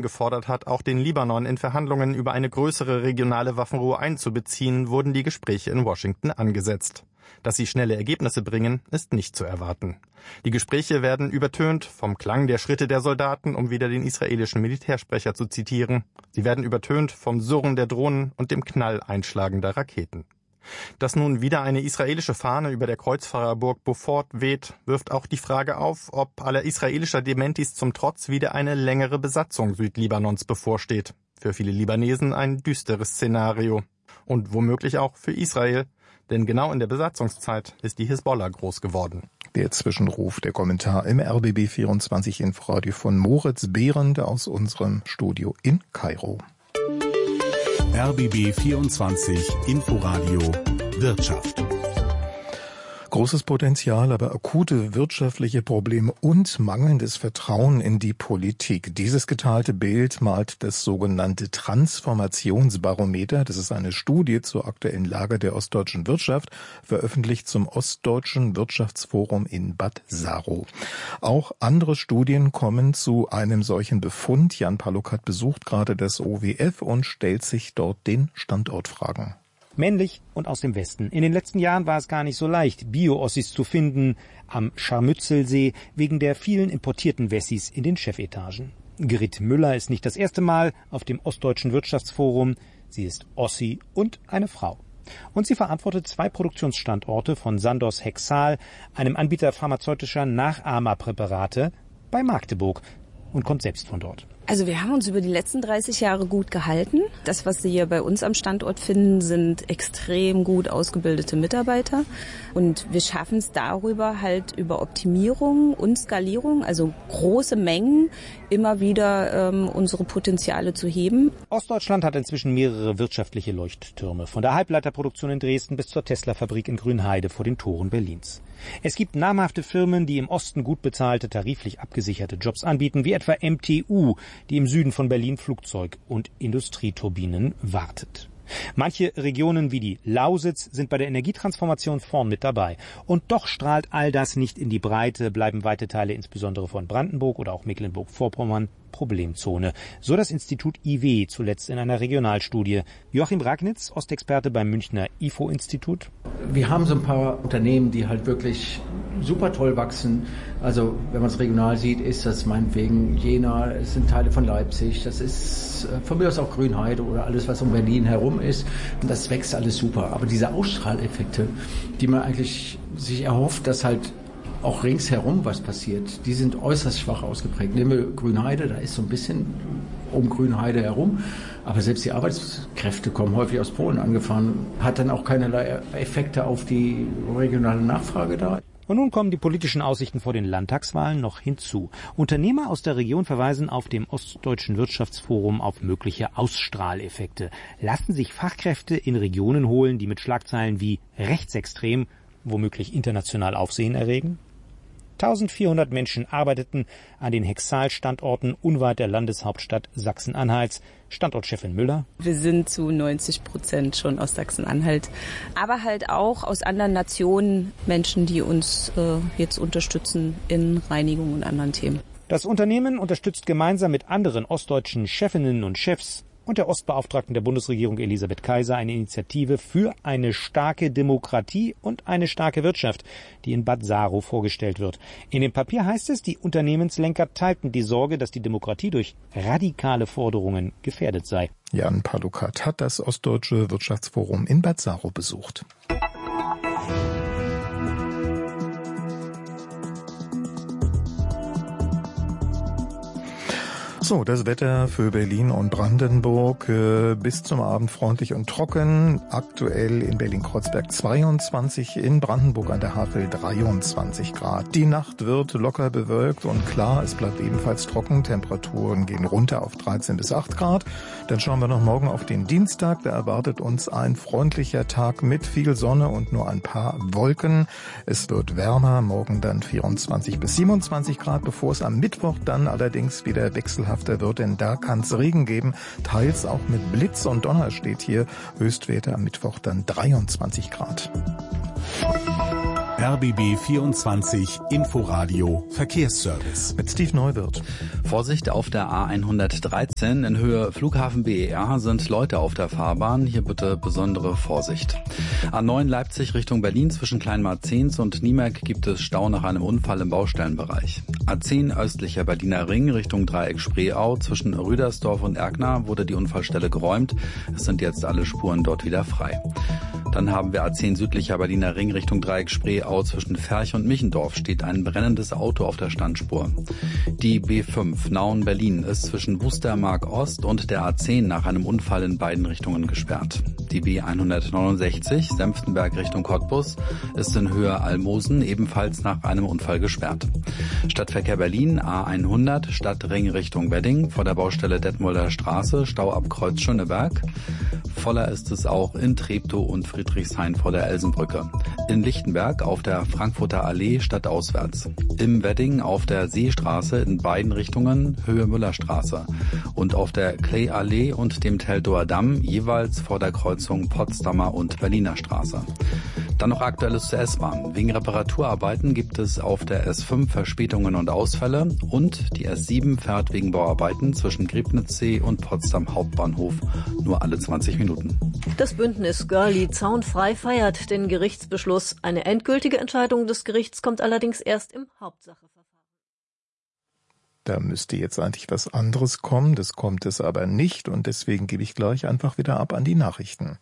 gefordert hat, auch den Libanon in Verhandlungen über eine größere regionale Waffenruhe einzubeziehen, wurden die Gespräche in Washington angesetzt. Dass sie schnelle Ergebnisse bringen, ist nicht zu erwarten. Die Gespräche werden übertönt vom Klang der Schritte der Soldaten, um wieder den israelischen Militärsprecher zu zitieren. Sie werden übertönt vom Surren der Drohnen und dem Knall einschlagender Raketen. Dass nun wieder eine israelische Fahne über der Kreuzfahrerburg Beaufort weht, wirft auch die Frage auf, ob aller israelischer Dementis zum Trotz wieder eine längere Besatzung Südlibanons bevorsteht. Für viele Libanesen ein düsteres Szenario. Und womöglich auch für Israel, denn genau in der Besatzungszeit ist die Hisbollah groß geworden. Der Zwischenruf, der Kommentar im RBB 24 Inforadio von Moritz Behrendt aus unserem Studio in Kairo. RBB 24 Inforadio Wirtschaft. Großes Potenzial, aber akute wirtschaftliche Probleme und mangelndes Vertrauen in die Politik. Dieses geteilte Bild malt das sogenannte Transformationsbarometer. Das ist eine Studie zur aktuellen Lage der ostdeutschen Wirtschaft, veröffentlicht zum Ostdeutschen Wirtschaftsforum in Bad Saro. Auch andere Studien kommen zu einem solchen Befund. Jan Palukat besucht gerade das OWF und stellt sich dort den Standortfragen. Männlich und aus dem Westen. In den letzten Jahren war es gar nicht so leicht, Bio-Ossis zu finden am Scharmützelsee wegen der vielen importierten Wessis in den Chefetagen. Grit Müller ist nicht das erste Mal auf dem Ostdeutschen Wirtschaftsforum. Sie ist Ossi und eine Frau. Und sie verantwortet 2 Produktionsstandorte von Sandoz Hexal, einem Anbieter pharmazeutischer Nachahmerpräparate, bei Magdeburg und kommt selbst von dort. Also wir haben uns über die letzten 30 Jahre gut gehalten. Das, was Sie hier bei uns am Standort finden, sind extrem gut ausgebildete Mitarbeiter. Und wir schaffen es darüber halt über Optimierung und Skalierung, also große Mengen, immer wieder unsere Potenziale zu heben. Ostdeutschland hat inzwischen mehrere wirtschaftliche Leuchttürme, von der Halbleiterproduktion in Dresden bis zur Tesla-Fabrik in Grünheide vor den Toren Berlins. Es gibt namhafte Firmen, die im Osten gut bezahlte, tariflich abgesicherte Jobs anbieten, wie etwa MTU, die im Süden von Berlin Flugzeug- und Industrieturbinen wartet. Manche Regionen wie die Lausitz sind bei der Energietransformation vorn mit dabei. Und doch strahlt all das nicht in die Breite, bleiben weite Teile insbesondere von Brandenburg oder auch Mecklenburg-Vorpommern Problemzone. So das Institut IW zuletzt in einer Regionalstudie. Joachim Ragnitz, Ostexperte beim Münchner IFO-Institut. Wir haben so ein paar Unternehmen, die halt wirklich super toll wachsen. Also wenn man es regional sieht, ist das meinetwegen Jena, es sind Teile von Leipzig, das ist von mir aus auch Grünheide oder alles, was um Berlin herum ist. Und das wächst alles super. Aber diese Ausstrahleffekte, die man eigentlich sich erhofft, dass halt auch ringsherum was passiert, die sind äußerst schwach ausgeprägt. Nehmen wir Grünheide, da ist so ein bisschen um Grünheide herum, aber selbst die Arbeitskräfte kommen häufig aus Polen angefahren, hat dann auch keinerlei Effekte auf die regionale Nachfrage da. Und nun kommen die politischen Aussichten vor den Landtagswahlen noch hinzu. Unternehmer aus der Region verweisen auf dem Ostdeutschen Wirtschaftsforum auf mögliche Ausstrahleffekte. Lassen sich Fachkräfte in Regionen holen, die mit Schlagzeilen wie rechtsextrem womöglich international Aufsehen erregen? 1400 Menschen arbeiteten an den Hexal-Standorten unweit der Landeshauptstadt Sachsen-Anhalts. Standortchefin Müller. Wir sind zu 90% schon aus Sachsen-Anhalt, aber halt auch aus anderen Nationen Menschen, die uns jetzt unterstützen in Reinigung und anderen Themen. Das Unternehmen unterstützt gemeinsam mit anderen ostdeutschen Chefinnen und Chefs und der Ostbeauftragten der Bundesregierung Elisabeth Kaiser eine Initiative für eine starke Demokratie und eine starke Wirtschaft, die in Bad Saro vorgestellt wird. In dem Papier heißt es, die Unternehmenslenker teilten die Sorge, dass die Demokratie durch radikale Forderungen gefährdet sei. Jan Palukat hat das Ostdeutsche Wirtschaftsforum in Bad Saro besucht. So, das Wetter für Berlin und Brandenburg bis zum Abend freundlich und trocken. Aktuell in Berlin-Kreuzberg 22, in Brandenburg an der Havel 23 Grad. Die Nacht wird locker bewölkt und klar, es bleibt ebenfalls trocken. Temperaturen gehen runter auf 13 bis 8 Grad. Dann schauen wir noch morgen auf den Dienstag. Da erwartet uns ein freundlicher Tag mit viel Sonne und nur ein paar Wolken. Es wird wärmer, morgen dann 24 bis 27 Grad, bevor es am Mittwoch dann allerdings wieder wechselhafter wird, denn da kann es Regen geben, teils auch mit Blitz und Donner steht hier. Höchstwerte am Mittwoch dann 23 Grad. RBB 24 Inforadio Verkehrsservice. Mit Steve Neuwirth. Vorsicht auf der A113 in Höhe Flughafen BER sind Leute auf der Fahrbahn. Hier bitte besondere Vorsicht. A9 Leipzig Richtung Berlin zwischen Kleinmarzens und Niemerk gibt es Stau nach einem Unfall im Baustellenbereich. A10 östlicher Berliner Ring Richtung Dreieck Spreeau zwischen Rüdersdorf und Erkner wurde die Unfallstelle geräumt. Es sind jetzt alle Spuren dort wieder frei. Dann haben wir A10 südlicher Berliner Ring Richtung Dreieck Spreeau zwischen Ferch und Michendorf steht ein brennendes Auto auf der Standspur. Die B5 Nauen-Berlin ist zwischen Wustermark Ost und der A10 nach einem Unfall in beiden Richtungen gesperrt. Die B169 Senftenberg Richtung Cottbus ist in Höhe Almosen ebenfalls nach einem Unfall gesperrt. Stadtverkehr Berlin A100 Stadtring Richtung Wedding vor der Baustelle Detmolder Straße Stau ab Kreuz Schöneberg. Voller ist es auch in Treptow und Friedrichshain vor der Elsenbrücke. In Lichtenberg auf der Frankfurter Allee stadtauswärts. Im Wedding auf der Seestraße in beiden Richtungen Höhe Müllerstraße. Und auf der Clay-Allee und dem Teltower Damm jeweils vor der Kreuzung Potsdamer und Berliner Straße. Dann noch Aktuelles zur S-Bahn. Wegen Reparaturarbeiten gibt es auf der S5 Verspätungen und Ausfälle und die S7 fährt wegen Bauarbeiten zwischen Griebnitzsee und Potsdam Hauptbahnhof nur alle 20 Minuten. Das Bündnis Görli zaunfrei feiert den Gerichtsbeschluss. Eine endgültige Entscheidung des Gerichts kommt allerdings erst im Hauptsacheverfahren. Da müsste jetzt eigentlich was anderes kommen, das kommt es aber nicht und deswegen gebe ich gleich einfach wieder ab an die Nachrichten.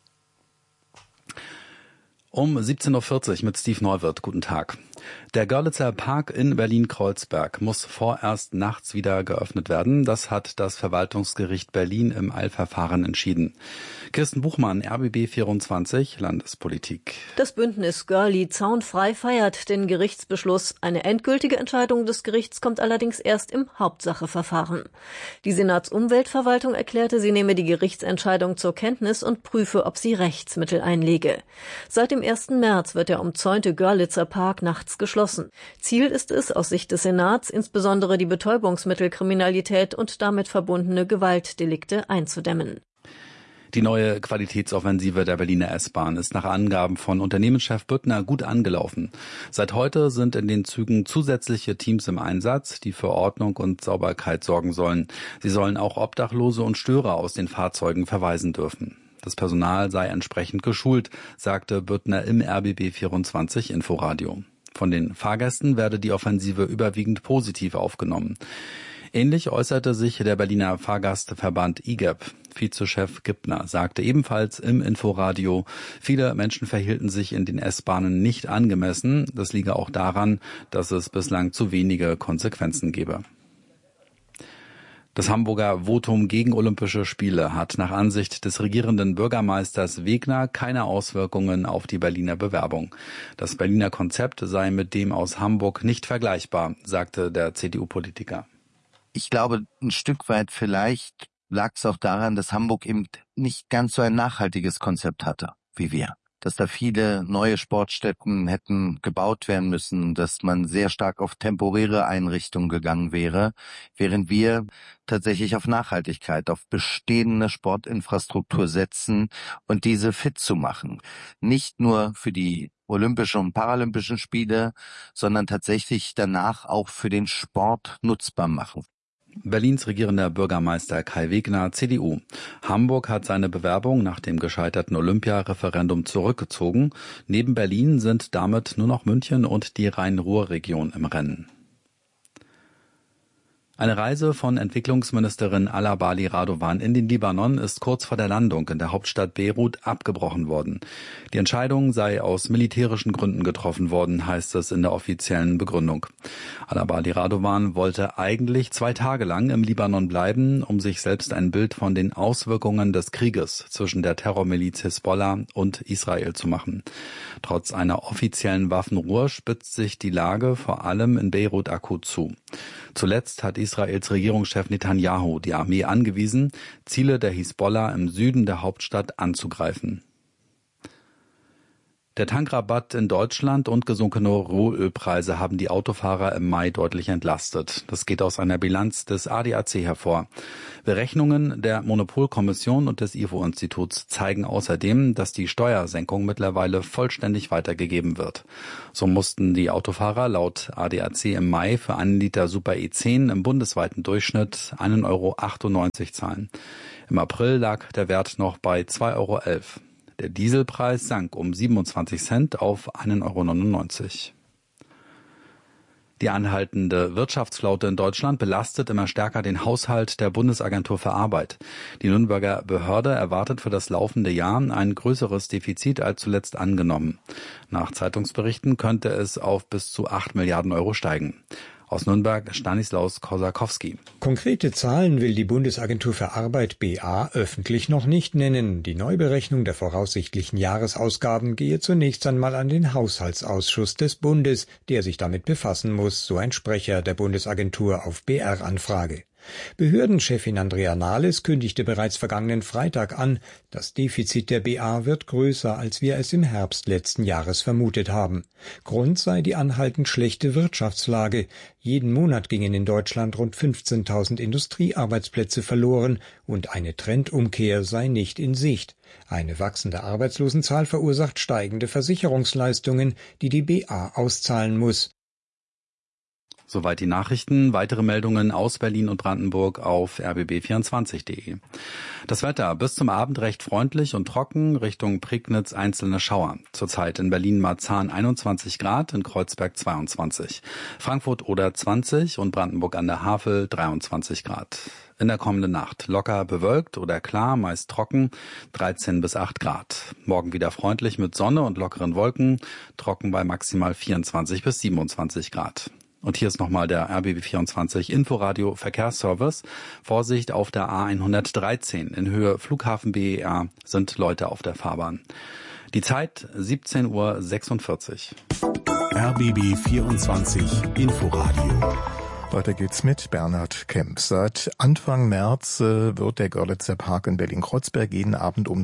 Um 17.40 Uhr mit Steve Neuwirth. Guten Tag. Der Görlitzer Park in Berlin-Kreuzberg muss vorerst nachts wieder geöffnet werden. Das hat das Verwaltungsgericht Berlin im Eilverfahren entschieden. Kirsten Buchmann, RBB 24, Landespolitik. Das Bündnis Görli zaunfrei feiert den Gerichtsbeschluss. Eine endgültige Entscheidung des Gerichts kommt allerdings erst im Hauptsacheverfahren. Die Senatsumweltverwaltung erklärte, sie nehme die Gerichtsentscheidung zur Kenntnis und prüfe, ob sie Rechtsmittel einlege. Seit dem 1. März wird der umzäunte Görlitzer Park nachts geschlossen. Ziel ist es, aus Sicht des Senats, insbesondere die Betäubungsmittelkriminalität und damit verbundene Gewaltdelikte einzudämmen. Die neue Qualitätsoffensive der Berliner S-Bahn ist nach Angaben von Unternehmenschef Büttner gut angelaufen. Seit heute sind in den Zügen zusätzliche Teams im Einsatz, die für Ordnung und Sauberkeit sorgen sollen. Sie sollen auch Obdachlose und Störer aus den Fahrzeugen verweisen dürfen. Das Personal sei entsprechend geschult, sagte Büttner im RBB 24 Inforadio. Von den Fahrgästen werde die Offensive überwiegend positiv aufgenommen. Ähnlich äußerte sich der Berliner Fahrgastverband IGEP. Vizechef Gibner sagte ebenfalls im Inforadio, viele Menschen verhielten sich in den S-Bahnen nicht angemessen. Das liege auch daran, dass es bislang zu wenige Konsequenzen gebe. Das Hamburger Votum gegen Olympische Spiele hat nach Ansicht des regierenden Bürgermeisters Wegner keine Auswirkungen auf die Berliner Bewerbung. Das Berliner Konzept sei mit dem aus Hamburg nicht vergleichbar, sagte der CDU-Politiker. Ich glaube, ein Stück weit vielleicht lag es auch daran, dass Hamburg eben nicht ganz so ein nachhaltiges Konzept hatte wie wir. Dass da viele neue Sportstätten hätten gebaut werden müssen, dass man sehr stark auf temporäre Einrichtungen gegangen wäre, während wir tatsächlich auf Nachhaltigkeit, auf bestehende Sportinfrastruktur setzen und diese fit zu machen. Nicht nur für die Olympischen und Paralympischen Spiele, sondern tatsächlich danach auch für den Sport nutzbar machen. Berlins regierender Bürgermeister Kai Wegner, CDU. Hamburg hat seine Bewerbung nach dem gescheiterten Olympiareferendum zurückgezogen. Neben Berlin sind damit nur noch München und die Rhein-Ruhr-Region im Rennen. Eine Reise von Entwicklungsministerin Ala Bali Radovan in den Libanon ist kurz vor der Landung in der Hauptstadt Beirut abgebrochen worden. Die Entscheidung sei aus militärischen Gründen getroffen worden, heißt es in der offiziellen Begründung. Ala Bali Radovan wollte eigentlich 2 Tage lang im Libanon bleiben, um sich selbst ein Bild von den Auswirkungen des Krieges zwischen der Terrormiliz Hisbollah und Israel zu machen. Trotz einer offiziellen Waffenruhe spitzt sich die Lage vor allem in Beirut akut zu. Zuletzt hat Israels Regierungschef Netanyahu die Armee angewiesen, Ziele der Hisbollah im Süden der Hauptstadt anzugreifen. Der Tankrabatt in Deutschland und gesunkene Rohölpreise haben die Autofahrer im Mai deutlich entlastet. Das geht aus einer Bilanz des ADAC hervor. Berechnungen der Monopolkommission und des IFO-Instituts zeigen außerdem, dass die Steuersenkung mittlerweile vollständig weitergegeben wird. So mussten die Autofahrer laut ADAC im Mai für einen Liter Super E10 im bundesweiten Durchschnitt 1,98 € zahlen. Im April lag der Wert noch bei 2,11 €. Der Dieselpreis sank um 27 Cent auf 1,99 €. Die anhaltende Wirtschaftsflaute in Deutschland belastet immer stärker den Haushalt der Bundesagentur für Arbeit. Die Nürnberger Behörde erwartet für das laufende Jahr ein größeres Defizit als zuletzt angenommen. Nach Zeitungsberichten könnte es auf bis zu 8 Milliarden € steigen. Aus Nürnberg Stanislaus Korsakowski. Konkrete Zahlen will die Bundesagentur für Arbeit BA öffentlich noch nicht nennen. Die Neuberechnung der voraussichtlichen Jahresausgaben gehe zunächst einmal an den Haushaltsausschuss des Bundes, der sich damit befassen muss, so ein Sprecher der Bundesagentur auf BR-Anfrage. Behördenchefin Andrea Nahles kündigte bereits vergangenen Freitag an, das Defizit der BA wird größer, als wir es im Herbst letzten Jahres vermutet haben. Grund sei die anhaltend schlechte Wirtschaftslage. Jeden Monat gingen in Deutschland rund 15.000 Industriearbeitsplätze verloren und eine Trendumkehr sei nicht in Sicht. Eine wachsende Arbeitslosenzahl verursacht steigende Versicherungsleistungen, die die BA auszahlen muss. Soweit die Nachrichten. Weitere Meldungen aus Berlin und Brandenburg auf rbb24.de. Das Wetter bis zum Abend recht freundlich und trocken, Richtung Prignitz einzelne Schauer. Zurzeit in Berlin-Marzahn 21 Grad, in Kreuzberg 22, Frankfurt oder 20 und Brandenburg an der Havel 23 Grad. In der kommenden Nacht locker bewölkt oder klar, meist trocken, 13 bis 8 Grad. Morgen wieder freundlich mit Sonne und lockeren Wolken, trocken bei maximal 24 bis 27 Grad. Und hier ist nochmal der RBB24 Inforadio Verkehrsservice. Vorsicht auf der A113 in Höhe Flughafen BER sind Leute auf der Fahrbahn. Die Zeit 17:46 Uhr. RBB24 Inforadio. Weiter geht's mit Bernhard Kemp. Seit Anfang März wird der Görlitzer Park in Berlin-Kreuzberg jeden Abend um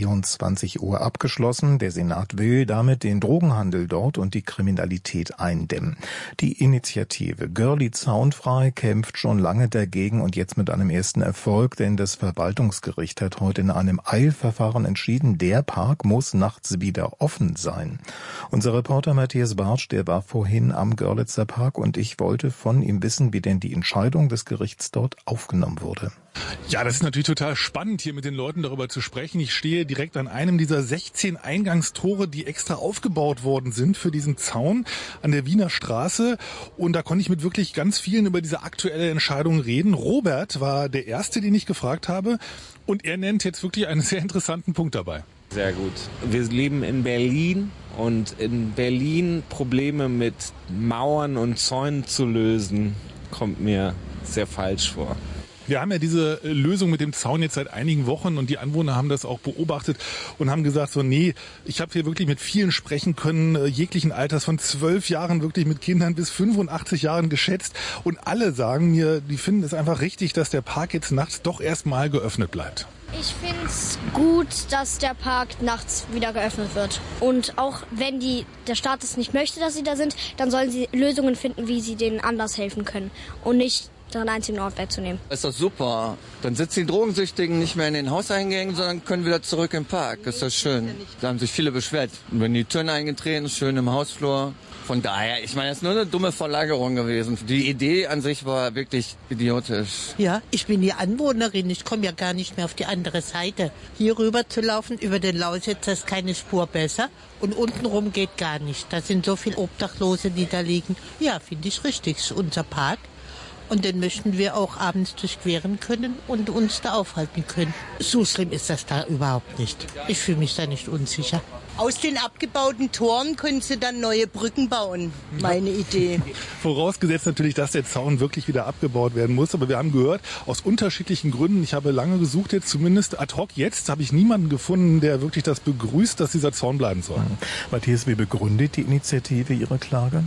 22 Uhr abgeschlossen. Der Senat will damit den Drogenhandel dort und die Kriminalität eindämmen. Die Initiative Görli Zaunfrei kämpft schon lange dagegen und jetzt mit einem ersten Erfolg, denn das Verwaltungsgericht hat heute in einem Eilverfahren entschieden, der Park muss nachts wieder offen sein. Unser Reporter Matthias Bartsch, der war vorhin am Görlitzer Park und ich wollte von ihm wissen, wie denn die Entscheidung des Gerichts dort aufgenommen wurde. Ja, das ist natürlich total spannend, hier mit den Leuten darüber zu sprechen. Ich stehe direkt an einem dieser 16 Eingangstore, die extra aufgebaut worden sind für diesen Zaun an der Wiener Straße. Und da konnte ich mit wirklich ganz vielen über diese aktuelle Entscheidung reden. Robert war der Erste, den ich gefragt habe. Und er nennt jetzt wirklich einen sehr interessanten Punkt dabei. Sehr gut. Wir leben in Berlin und in Berlin Probleme mit Mauern und Zäunen zu lösen, kommt mir sehr falsch vor. Wir haben ja diese Lösung mit dem Zaun jetzt seit einigen Wochen und die Anwohner haben das auch beobachtet und haben gesagt, so nee, ich habe hier wirklich mit vielen sprechen können, jeglichen Alters von 12 Jahren wirklich mit Kindern bis 85 Jahren geschätzt und alle sagen mir, die finden es einfach richtig, dass der Park jetzt nachts doch erstmal geöffnet bleibt. Ich finde es gut, dass der Park nachts wieder geöffnet wird. Und auch wenn der Staat es nicht möchte, dass sie da sind, dann sollen sie Lösungen finden, wie sie denen anders helfen können. Und nicht den einzigen Ort wegzunehmen. Ist doch super. Dann sitzen die Drogensüchtigen nicht mehr in den Hauseingängen, sondern können wieder zurück im Park. Ist das schön. Da haben sich viele beschwert. Und wenn die Türen eingetreten, schön im Hausflur. Von daher, ich meine, es ist nur eine dumme Verlagerung gewesen. Die Idee an sich war wirklich idiotisch. Ja, ich bin die Anwohnerin. Ich komme ja gar nicht mehr auf die andere Seite. Hier rüber zu laufen, über den Lausitzer ist keine Spur besser. Und untenrum geht gar nicht. Da sind so viele Obdachlose, die da liegen. Ja, finde ich richtig. Das ist unser Park. Und den möchten wir auch abends durchqueren können und uns da aufhalten können. So schlimm ist das da überhaupt nicht. Ich fühle mich da nicht unsicher. Aus den abgebauten Toren können sie dann neue Brücken bauen, meine Idee. Vorausgesetzt natürlich, dass der Zaun wirklich wieder abgebaut werden muss. Aber wir haben gehört, aus unterschiedlichen Gründen, ich habe lange gesucht jetzt, zumindest ad hoc jetzt, habe ich niemanden gefunden, der wirklich das begrüßt, dass dieser Zaun bleiben soll. Matthias, wie begründet die Initiative ihre Klage?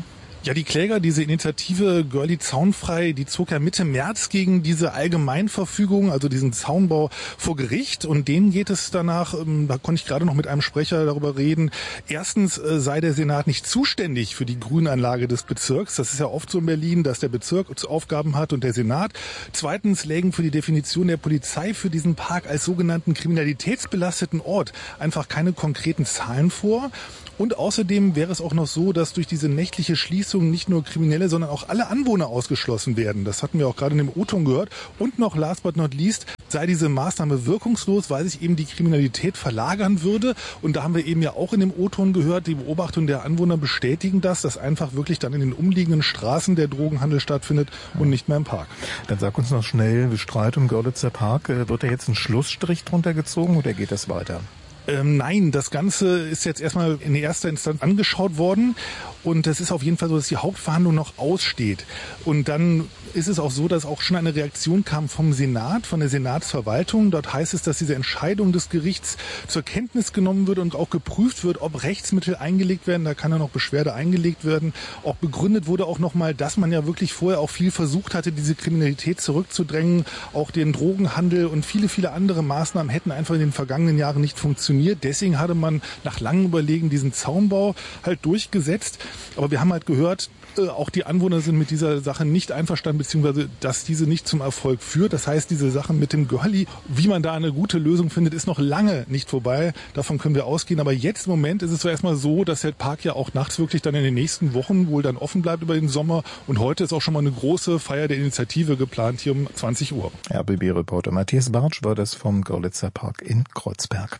Ja, die Kläger, diese Initiative Görli zaunfrei, die zog ja Mitte März gegen diese Allgemeinverfügung, also diesen Zaunbau, vor Gericht. Und denen geht es danach, da konnte ich gerade noch mit einem Sprecher darüber reden, erstens sei der Senat nicht zuständig für die Grünanlage des Bezirks. Das ist ja oft so in Berlin, dass der Bezirk Aufgaben hat und der Senat. Zweitens lägen für die Definition der Polizei für diesen Park als sogenannten kriminalitätsbelasteten Ort einfach keine konkreten Zahlen vor. Und außerdem wäre es auch noch so, dass durch diese nächtliche Schließung nicht nur Kriminelle, sondern auch alle Anwohner ausgeschlossen werden. Das hatten wir auch gerade in dem O-Ton gehört. Und noch last but not least sei diese Maßnahme wirkungslos, weil sich eben die Kriminalität verlagern würde. Und da haben wir eben ja auch in dem O-Ton gehört, die Beobachtungen der Anwohner bestätigen das, dass einfach wirklich dann in den umliegenden Straßen der Drogenhandel stattfindet und nicht mehr im Park. Dann sag uns noch schnell, Streit um Görlitzer Park, wird da jetzt ein Schlussstrich drunter gezogen oder geht das weiter? Nein, das Ganze ist jetzt erstmal in erster Instanz angeschaut worden und es ist auf jeden Fall so, dass die Hauptverhandlung noch aussteht. Und dann ist es auch so, dass auch schon eine Reaktion kam vom Senat, von der Senatsverwaltung. Dort heißt es, dass diese Entscheidung des Gerichts zur Kenntnis genommen wird und auch geprüft wird, ob Rechtsmittel eingelegt werden. Da kann ja noch Beschwerde eingelegt werden. Auch begründet wurde auch nochmal, dass man ja wirklich vorher auch viel versucht hatte, diese Kriminalität zurückzudrängen. Auch den Drogenhandel und viele, viele andere Maßnahmen hätten einfach in den vergangenen Jahren nicht funktioniert. Deswegen hatte man nach langem Überlegen diesen Zaunbau halt durchgesetzt. Aber wir haben halt gehört, auch die Anwohner sind mit dieser Sache nicht einverstanden, beziehungsweise dass diese nicht zum Erfolg führt. Das heißt, diese Sache mit dem Görli, wie man da eine gute Lösung findet, ist noch lange nicht vorbei. Davon können wir ausgehen. Aber jetzt im Moment ist es so erstmal so, dass der Park ja auch nachts wirklich dann in den nächsten Wochen wohl dann offen bleibt über den Sommer. Und heute ist auch schon mal eine große Feier der Initiative geplant, hier um 20 Uhr. RBB-Reporter Matthias Bartsch war das vom Görlitzer Park in Kreuzberg.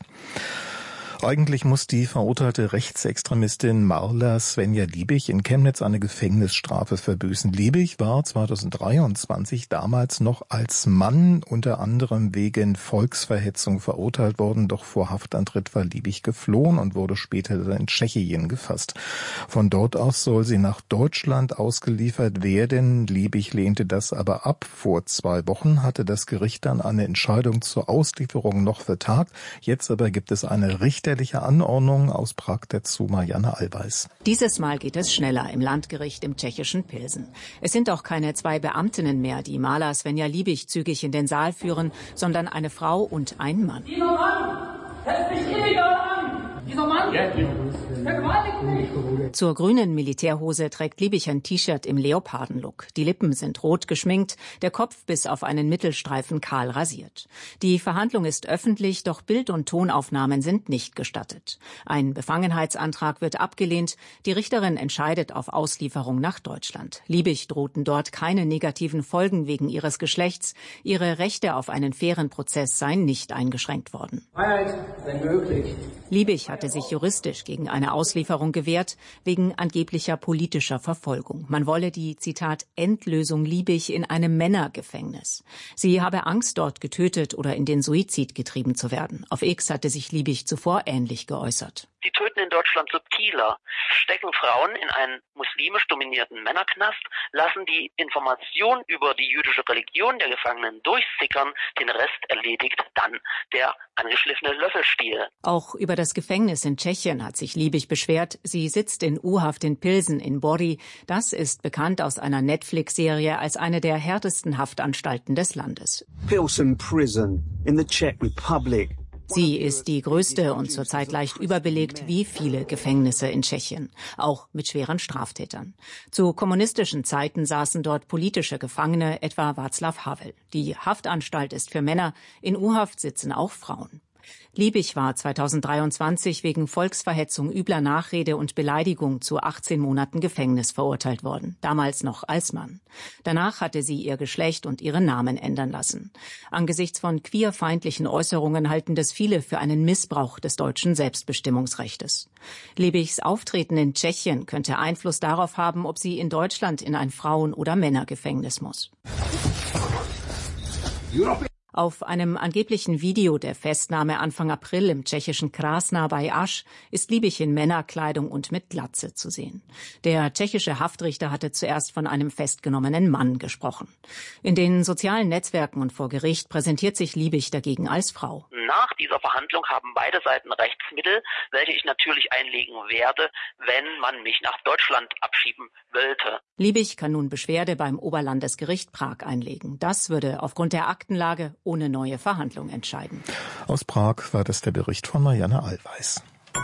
Eigentlich muss die verurteilte Rechtsextremistin Marla Svenja Liebig in Chemnitz eine Gefängnisstrafe verbüßen. Liebig war 2023 damals noch als Mann unter anderem wegen Volksverhetzung verurteilt worden, doch vor Haftantritt war Liebig geflohen und wurde später in Tschechien gefasst. Von dort aus soll sie nach Deutschland ausgeliefert werden. Liebig lehnte das aber ab. Vor 2 Wochen hatte das Gericht dann eine Entscheidung zur Auslieferung noch vertagt. Jetzt aber gibt es eine richterliche Anordnung. Aus Prag dazu Marianne Allweis. Dieses Mal geht es schneller im Landgericht im tschechischen Pilsen. Es sind auch keine 2 Beamtinnen mehr, die Marla Svenja Liebig zügig in den Saal führen, sondern eine Frau und ein Mann. Dieser Mann hält mich illegal an! Dieser Mann vergewaltigt mich! Zur grünen Militärhose trägt Liebig ein T-Shirt im Leopardenlook. Die Lippen sind rot geschminkt, der Kopf bis auf einen Mittelstreifen kahl rasiert. Die Verhandlung ist öffentlich, doch Bild- und Tonaufnahmen sind nicht gestattet. Ein Befangenheitsantrag wird abgelehnt. Die Richterin entscheidet auf Auslieferung nach Deutschland. Liebig drohten dort keine negativen Folgen wegen ihres Geschlechts. Ihre Rechte auf einen fairen Prozess seien nicht eingeschränkt worden. Freiheit sei möglich. Liebig hatte sich juristisch gegen eine Auslieferung gewehrt, wegen angeblicher politischer Verfolgung. Man wolle die, Zitat, Endlösung Liebig in einem Männergefängnis. Sie habe Angst, dort getötet oder in den Suizid getrieben zu werden. Auf X hatte sich Liebig zuvor ähnlich geäußert. Die töten in Deutschland subtiler, stecken Frauen in einen muslimisch dominierten Männerknast, lassen die Information über die jüdische Religion der Gefangenen durchsickern, den Rest erledigt dann der angeschliffene Löffelstiel. Auch über das Gefängnis in Tschechien hat sich Liebig beschwert. Sie sitzt in U-Haft in Pilsen in Bori. Das ist bekannt aus einer Netflix-Serie als eine der härtesten Haftanstalten des Landes. Pilsen Prison in the Czech Republic. Sie ist die größte und zurzeit leicht überbelegt wie viele Gefängnisse in Tschechien, auch mit schweren Straftätern. Zu kommunistischen Zeiten saßen dort politische Gefangene, etwa Václav Havel. Die Haftanstalt ist für Männer, in U-Haft sitzen auch Frauen. Liebig war 2023 wegen Volksverhetzung, übler Nachrede und Beleidigung zu 18 Monaten Gefängnis verurteilt worden, damals noch als Mann. Danach hatte sie ihr Geschlecht und ihren Namen ändern lassen. Angesichts von queerfeindlichen Äußerungen halten das viele für einen Missbrauch des deutschen Selbstbestimmungsrechtes. Liebigs Auftreten in Tschechien könnte Einfluss darauf haben, ob sie in Deutschland in ein Frauen- oder Männergefängnis muss. Auf einem angeblichen Video der Festnahme Anfang April im tschechischen Krásná bei Aš ist Liebig in Männerkleidung und mit Glatze zu sehen. Der tschechische Haftrichter hatte zuerst von einem festgenommenen Mann gesprochen. In den sozialen Netzwerken und vor Gericht präsentiert sich Liebig dagegen als Frau. Nach dieser Verhandlung haben beide Seiten Rechtsmittel, welche ich natürlich einlegen werde, wenn man mich nach Deutschland abschieben wollte. Liebig kann nun Beschwerde beim Oberlandesgericht Prag einlegen. Das würde aufgrund der Aktenlage ohne neue Verhandlung entscheiden. Aus Prag war das der Bericht von Marianne Allweis.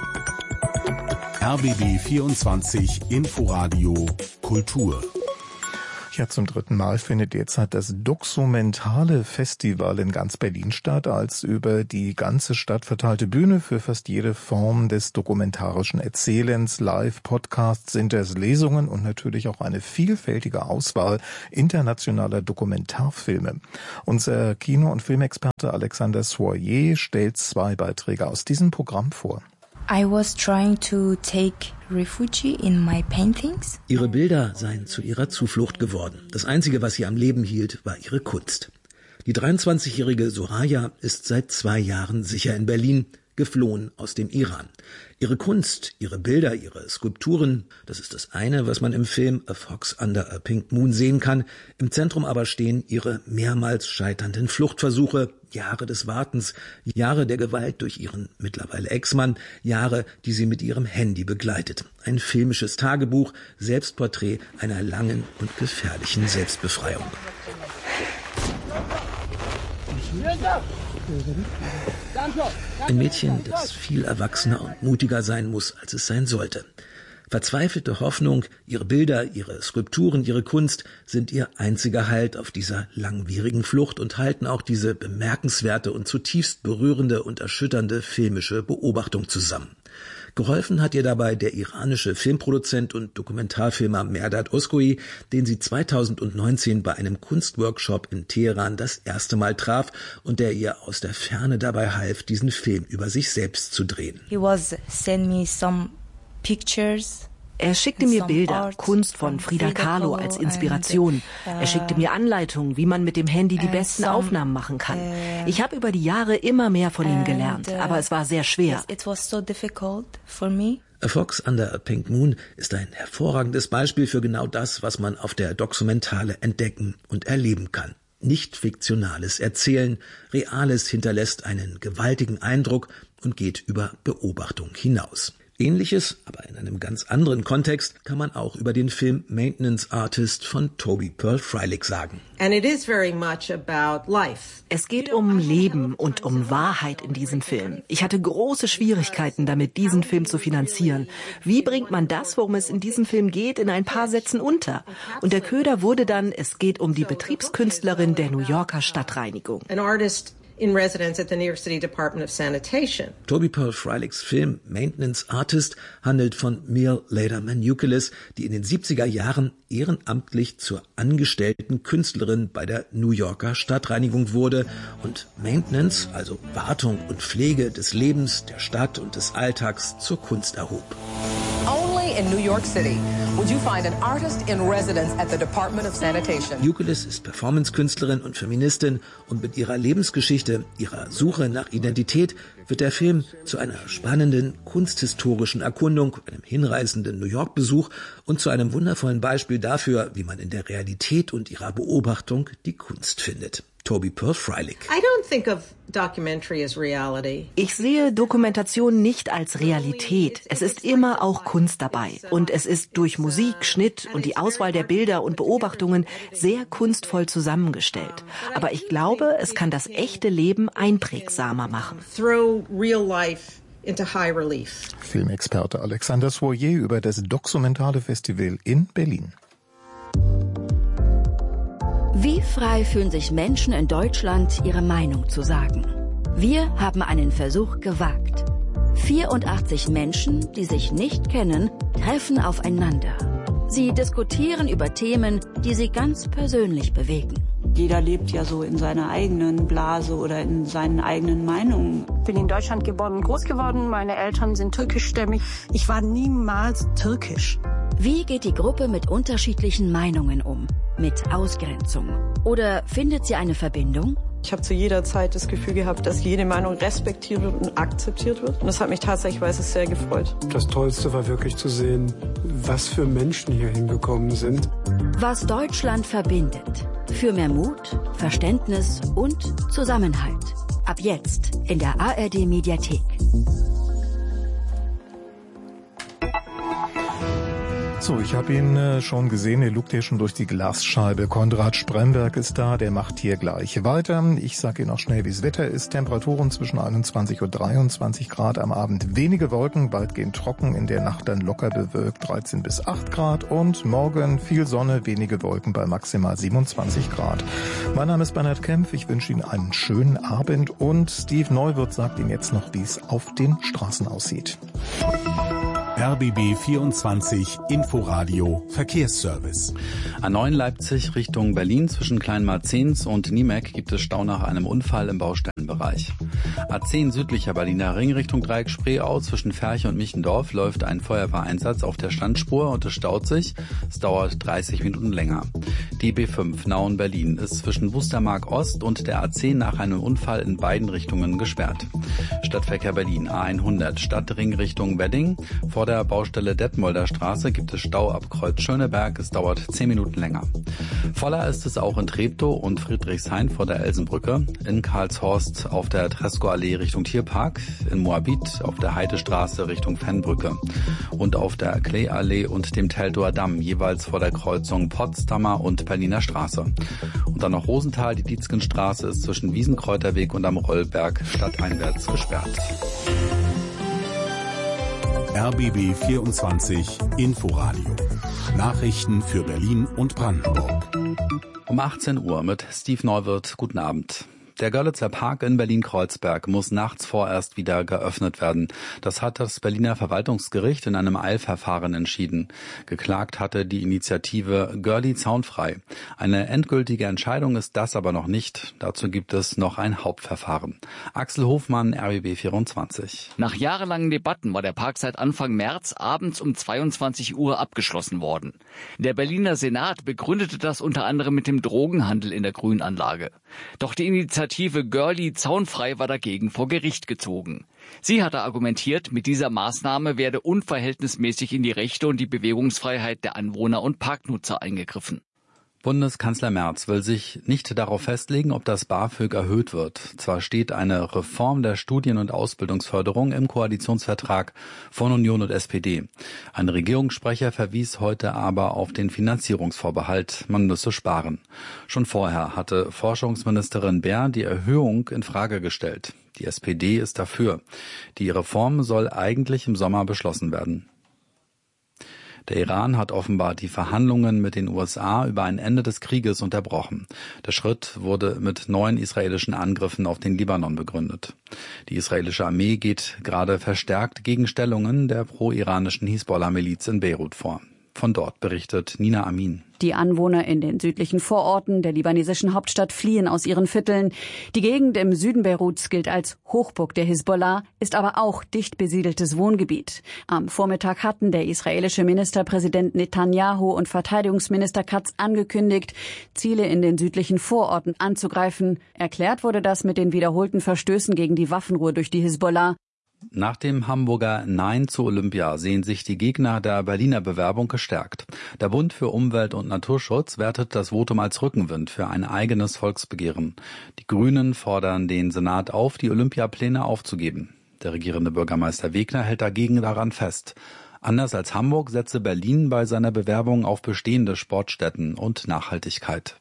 RBB 24 Inforadio Kultur. Ja, zum 3. Mal findet derzeit das Doxumentale Festival in ganz Berlin statt, als über die ganze Stadt verteilte Bühne für fast jede Form des dokumentarischen Erzählens, Live-Podcasts, sind es Lesungen und natürlich auch eine vielfältige Auswahl internationaler Dokumentarfilme. Unser Kino- und Filmexperte Alexander Soyer stellt 2 Beiträge aus diesem Programm vor. I was trying to take refuge in my paintings. Ihre Bilder seien zu ihrer Zuflucht geworden. Das Einzige, was sie am Leben hielt, war ihre Kunst. Die 23-jährige Soraya ist seit 2 Jahren sicher in Berlin, geflohen aus dem Iran. Ihre Kunst, ihre Bilder, ihre Skulpturen, das ist das eine, was man im Film A Fox Under a Pink Moon sehen kann. Im Zentrum aber stehen ihre mehrmals scheiternden Fluchtversuche, Jahre des Wartens, Jahre der Gewalt durch ihren mittlerweile Ex-Mann, Jahre, die sie mit ihrem Handy begleitet. Ein filmisches Tagebuch, Selbstporträt einer langen und gefährlichen Selbstbefreiung. Ein Mädchen, das viel erwachsener und mutiger sein muss, als es sein sollte. Verzweifelte Hoffnung, ihre Bilder, ihre Skulpturen, ihre Kunst sind ihr einziger Halt auf dieser langwierigen Flucht und halten auch diese bemerkenswerte und zutiefst berührende und erschütternde filmische Beobachtung zusammen. Geholfen hat ihr dabei der iranische Filmproduzent und Dokumentarfilmer Mehrdad Özkoy, den sie 2019 bei einem Kunstworkshop in Teheran das erste Mal traf und der ihr aus der Ferne dabei half, diesen Film über sich selbst zu drehen. He was send me some pictures. Er schickte mir Bilder, Kunst von Frida Kahlo als Inspiration. Er schickte mir Anleitungen, wie man mit dem Handy die besten Aufnahmen machen kann. Ich habe über die Jahre immer mehr von ihm gelernt, aber es war sehr schwer. It was so difficult for me. A Fox Under a Pink Moon ist ein hervorragendes Beispiel für genau das, was man auf der Doxumentale entdecken und erleben kann. Nicht fiktionales Erzählen, Reales hinterlässt einen gewaltigen Eindruck und geht über Beobachtung hinaus. Ähnliches, aber in einem ganz anderen Kontext, kann man auch über den Film Maintenance Artist von Toby Pearl Freilich sagen. Es geht um Leben und um Wahrheit in diesem Film. Ich hatte große Schwierigkeiten damit, diesen Film zu finanzieren. Wie bringt man das, worum es in diesem Film geht, in ein paar Sätzen unter? Und der Köder wurde dann, es geht um die Betriebskünstlerin der New Yorker Stadtreinigung. In residence at the New York City Department of Sanitation. Toby Pearl Freilichs Film Maintenance Artist handelt von Mel Leder-Manukelis, die in den 70er Jahren ehrenamtlich zur angestellten Künstlerin bei der New Yorker Stadtreinigung wurde und Maintenance, also Wartung und Pflege des Lebens, der Stadt und des Alltags zur Kunst erhob. Only in New York City would you find an artist in residence at the Department of Sanitation. Manukelis ist Performancekünstlerin und Feministin und mit ihrer Lebensgeschichte, ihrer Suche nach Identität wird der Film zu einer spannenden kunsthistorischen Erkundung, einem hinreißenden New York-Besuch und zu einem wundervollen Beispiel dafür, wie man in der Realität und ihrer Beobachtung die Kunst findet. Toby Pearl Freilich. Ich sehe Dokumentation nicht als Realität. Es ist immer auch Kunst dabei. Und es ist durch Musik, Schnitt und die Auswahl der Bilder und Beobachtungen sehr kunstvoll zusammengestellt. Aber ich glaube, es kann das echte Leben einprägsamer machen. Filmexperte Alexander Soyer über das Doxumentale Festival in Berlin. Wie frei fühlen sich Menschen in Deutschland, ihre Meinung zu sagen? Wir haben einen Versuch gewagt. 84 Menschen, die sich nicht kennen, treffen aufeinander. Sie diskutieren über Themen, die sie ganz persönlich bewegen. Jeder lebt ja so in seiner eigenen Blase oder in seinen eigenen Meinungen. Ich bin in Deutschland geboren und groß geworden. Meine Eltern sind türkischstämmig. Ich war niemals türkisch. Wie geht die Gruppe mit unterschiedlichen Meinungen um? Mit Ausgrenzung? Oder findet sie eine Verbindung? Ich habe zu jeder Zeit das Gefühl gehabt, dass jede Meinung respektiert wird und akzeptiert wird. Und das hat mich tatsächlich sehr gefreut. Das Tollste war wirklich zu sehen, was für Menschen hier hingekommen sind. Was Deutschland verbindet. Für mehr Mut, Verständnis und Zusammenhalt. Ab jetzt in der ARD-Mediathek. So, ich habe ihn schon gesehen, er lugt hier schon durch die Glasscheibe. Konrad Spremberg ist da, der macht hier gleich weiter. Ich sage Ihnen noch schnell, wie das Wetter ist. Temperaturen zwischen 21 und 23 Grad, am Abend wenige Wolken, weitgehend trocken, in der Nacht dann locker bewölkt 13 bis 8 Grad und morgen viel Sonne, wenige Wolken bei maximal 27 Grad. Mein Name ist Bernhard Kempf, ich wünsche Ihnen einen schönen Abend und Steve Neuwirth sagt Ihnen jetzt noch, wie es auf den Straßen aussieht. RBB 24 Inforadio Verkehrsservice. A9 Leipzig Richtung Berlin zwischen Kleinmarzens und Niemek gibt es Stau nach einem Unfall im Baustellenbereich. A10 südlicher Berliner Ring Richtung Dreieck Spreeau zwischen Ferch und Michendorf läuft ein Feuerwehreinsatz auf der Standspur und es staut sich. Es dauert 30 Minuten länger. Die B5 Nauen-Berlin ist zwischen Wustermark Ost und der A10 nach einem Unfall in beiden Richtungen gesperrt. Stadtverkehr Berlin A100 Stadtring Richtung Wedding. Vor der Baustelle Detmolder Straße gibt es Stau ab Kreuz Schöneberg. Es dauert 10 Minuten länger. Voller ist es auch in Treptow und Friedrichshain vor der Elsenbrücke, in Karlshorst auf der Tresco-Allee Richtung Tierpark, in Moabit auf der Heidestraße Richtung Fennbrücke und auf der Klee-Allee und dem Teltower Damm, jeweils vor der Kreuzung Potsdamer und Berliner Straße. Und dann noch Rosenthal, die Dietzgenstraße ist zwischen Wiesenkräuterweg und am Rollberg stadteinwärts gesperrt. RBB 24 Inforadio. Nachrichten für Berlin und Brandenburg. Um 18 Uhr mit Steve Neuwirth. Guten Abend. Der Görlitzer Park in Berlin-Kreuzberg muss nachts vorerst wieder geöffnet werden. Das hat das Berliner Verwaltungsgericht in einem Eilverfahren entschieden. Geklagt hatte die Initiative Görli zaunfrei. Eine endgültige Entscheidung ist das aber noch nicht. Dazu gibt es noch ein Hauptverfahren. Axel Hofmann, RBB 24. Nach jahrelangen Debatten war der Park seit Anfang März abends um 22 Uhr abgeschlossen worden. Der Berliner Senat begründete das unter anderem mit dem Drogenhandel in der Grünanlage. Doch die Initiative Görli zaunfrei war dagegen vor Gericht gezogen. Sie hatte argumentiert, mit dieser Maßnahme werde unverhältnismäßig in die Rechte und die Bewegungsfreiheit der Anwohner und Parknutzer eingegriffen. Bundeskanzler Merz will sich nicht darauf festlegen, ob das BAföG erhöht wird. Zwar steht eine Reform der Studien- und Ausbildungsförderung im Koalitionsvertrag von Union und SPD. Ein Regierungssprecher verwies heute aber auf den Finanzierungsvorbehalt, man müsse sparen. Schon vorher hatte Forschungsministerin Baer die Erhöhung in Frage gestellt. Die SPD ist dafür. Die Reform soll eigentlich im Sommer beschlossen werden. Der Iran hat offenbar die Verhandlungen mit den USA über ein Ende des Krieges unterbrochen. Der Schritt wurde mit neuen israelischen Angriffen auf den Libanon begründet. Die israelische Armee geht gerade verstärkt gegen Stellungen der pro-iranischen Hisbollah-Miliz in Beirut vor. Von dort berichtet Nina Amin. Die Anwohner in den südlichen Vororten der libanesischen Hauptstadt fliehen aus ihren Vierteln. Die Gegend im Süden Beiruts gilt als Hochburg der Hisbollah, ist aber auch dicht besiedeltes Wohngebiet. Am Vormittag hatten der israelische Ministerpräsident Netanyahu und Verteidigungsminister Katz angekündigt, Ziele in den südlichen Vororten anzugreifen. Erklärt wurde das mit den wiederholten Verstößen gegen die Waffenruhe durch die Hisbollah. Nach dem Hamburger Nein zu Olympia sehen sich die Gegner der Berliner Bewerbung gestärkt. Der Bund für Umwelt und Naturschutz wertet das Votum als Rückenwind für ein eigenes Volksbegehren. Die Grünen fordern den Senat auf, die Olympiapläne aufzugeben. Der regierende Bürgermeister Wegner hält dagegen daran fest. Anders als Hamburg setze Berlin bei seiner Bewerbung auf bestehende Sportstätten und Nachhaltigkeit.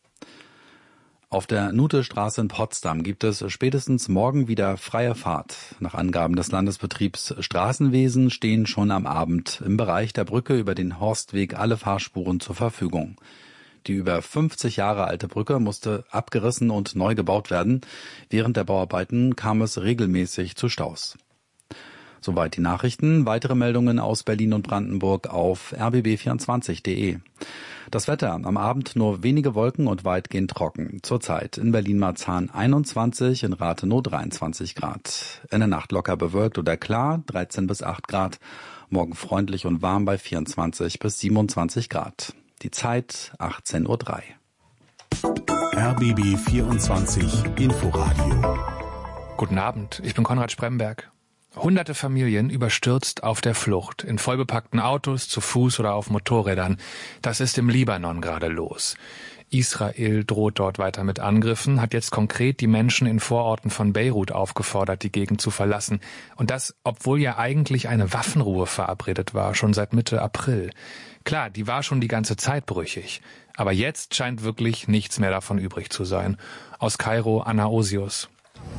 Auf der Nutestraße in Potsdam gibt es spätestens morgen wieder freie Fahrt. Nach Angaben des Landesbetriebs Straßenwesen stehen schon am Abend im Bereich der Brücke über den Horstweg alle Fahrspuren zur Verfügung. Die über 50 Jahre alte Brücke musste abgerissen und neu gebaut werden. Während der Bauarbeiten kam es regelmäßig zu Staus. Soweit die Nachrichten. Weitere Meldungen aus Berlin und Brandenburg auf rbb24.de. Das Wetter, am Abend nur wenige Wolken und weitgehend trocken. Zurzeit in Berlin-Marzahn 21, in Rathenow 23 Grad. In der Nacht locker bewölkt oder klar, 13 bis 8 Grad. Morgen freundlich und warm bei 24 bis 27 Grad. Die Zeit 18:03 Uhr. RBB 24 Inforadio. Guten Abend, ich bin Konrad Spremberg. Hunderte Familien überstürzt auf der Flucht, in vollbepackten Autos, zu Fuß oder auf Motorrädern. Das ist im Libanon gerade los. Israel droht dort weiter mit Angriffen, hat jetzt konkret die Menschen in Vororten von Beirut aufgefordert, die Gegend zu verlassen. Und das, obwohl ja eigentlich eine Waffenruhe verabredet war, schon seit Mitte April. Klar, die war schon die ganze Zeit brüchig. Aber jetzt scheint wirklich nichts mehr davon übrig zu sein. Aus Kairo, Anna Osius.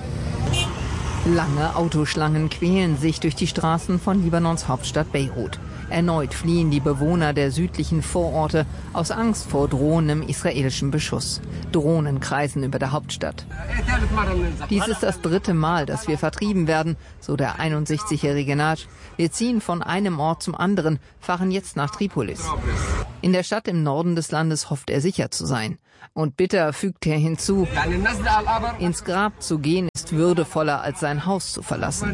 Lange Autoschlangen quälen sich durch die Straßen von Libanons Hauptstadt Beirut. Erneut fliehen die Bewohner der südlichen Vororte aus Angst vor drohendem israelischen Beschuss. Drohnen kreisen über der Hauptstadt. Dies ist das 3. Mal, dass wir vertrieben werden, so der 61-jährige Nagy. Wir ziehen von einem Ort zum anderen, fahren jetzt nach Tripolis. In der Stadt im Norden des Landes hofft er sicher zu sein. Und bitter fügt er hinzu, ins Grab zu gehen ist würdevoller, als sein Haus zu verlassen.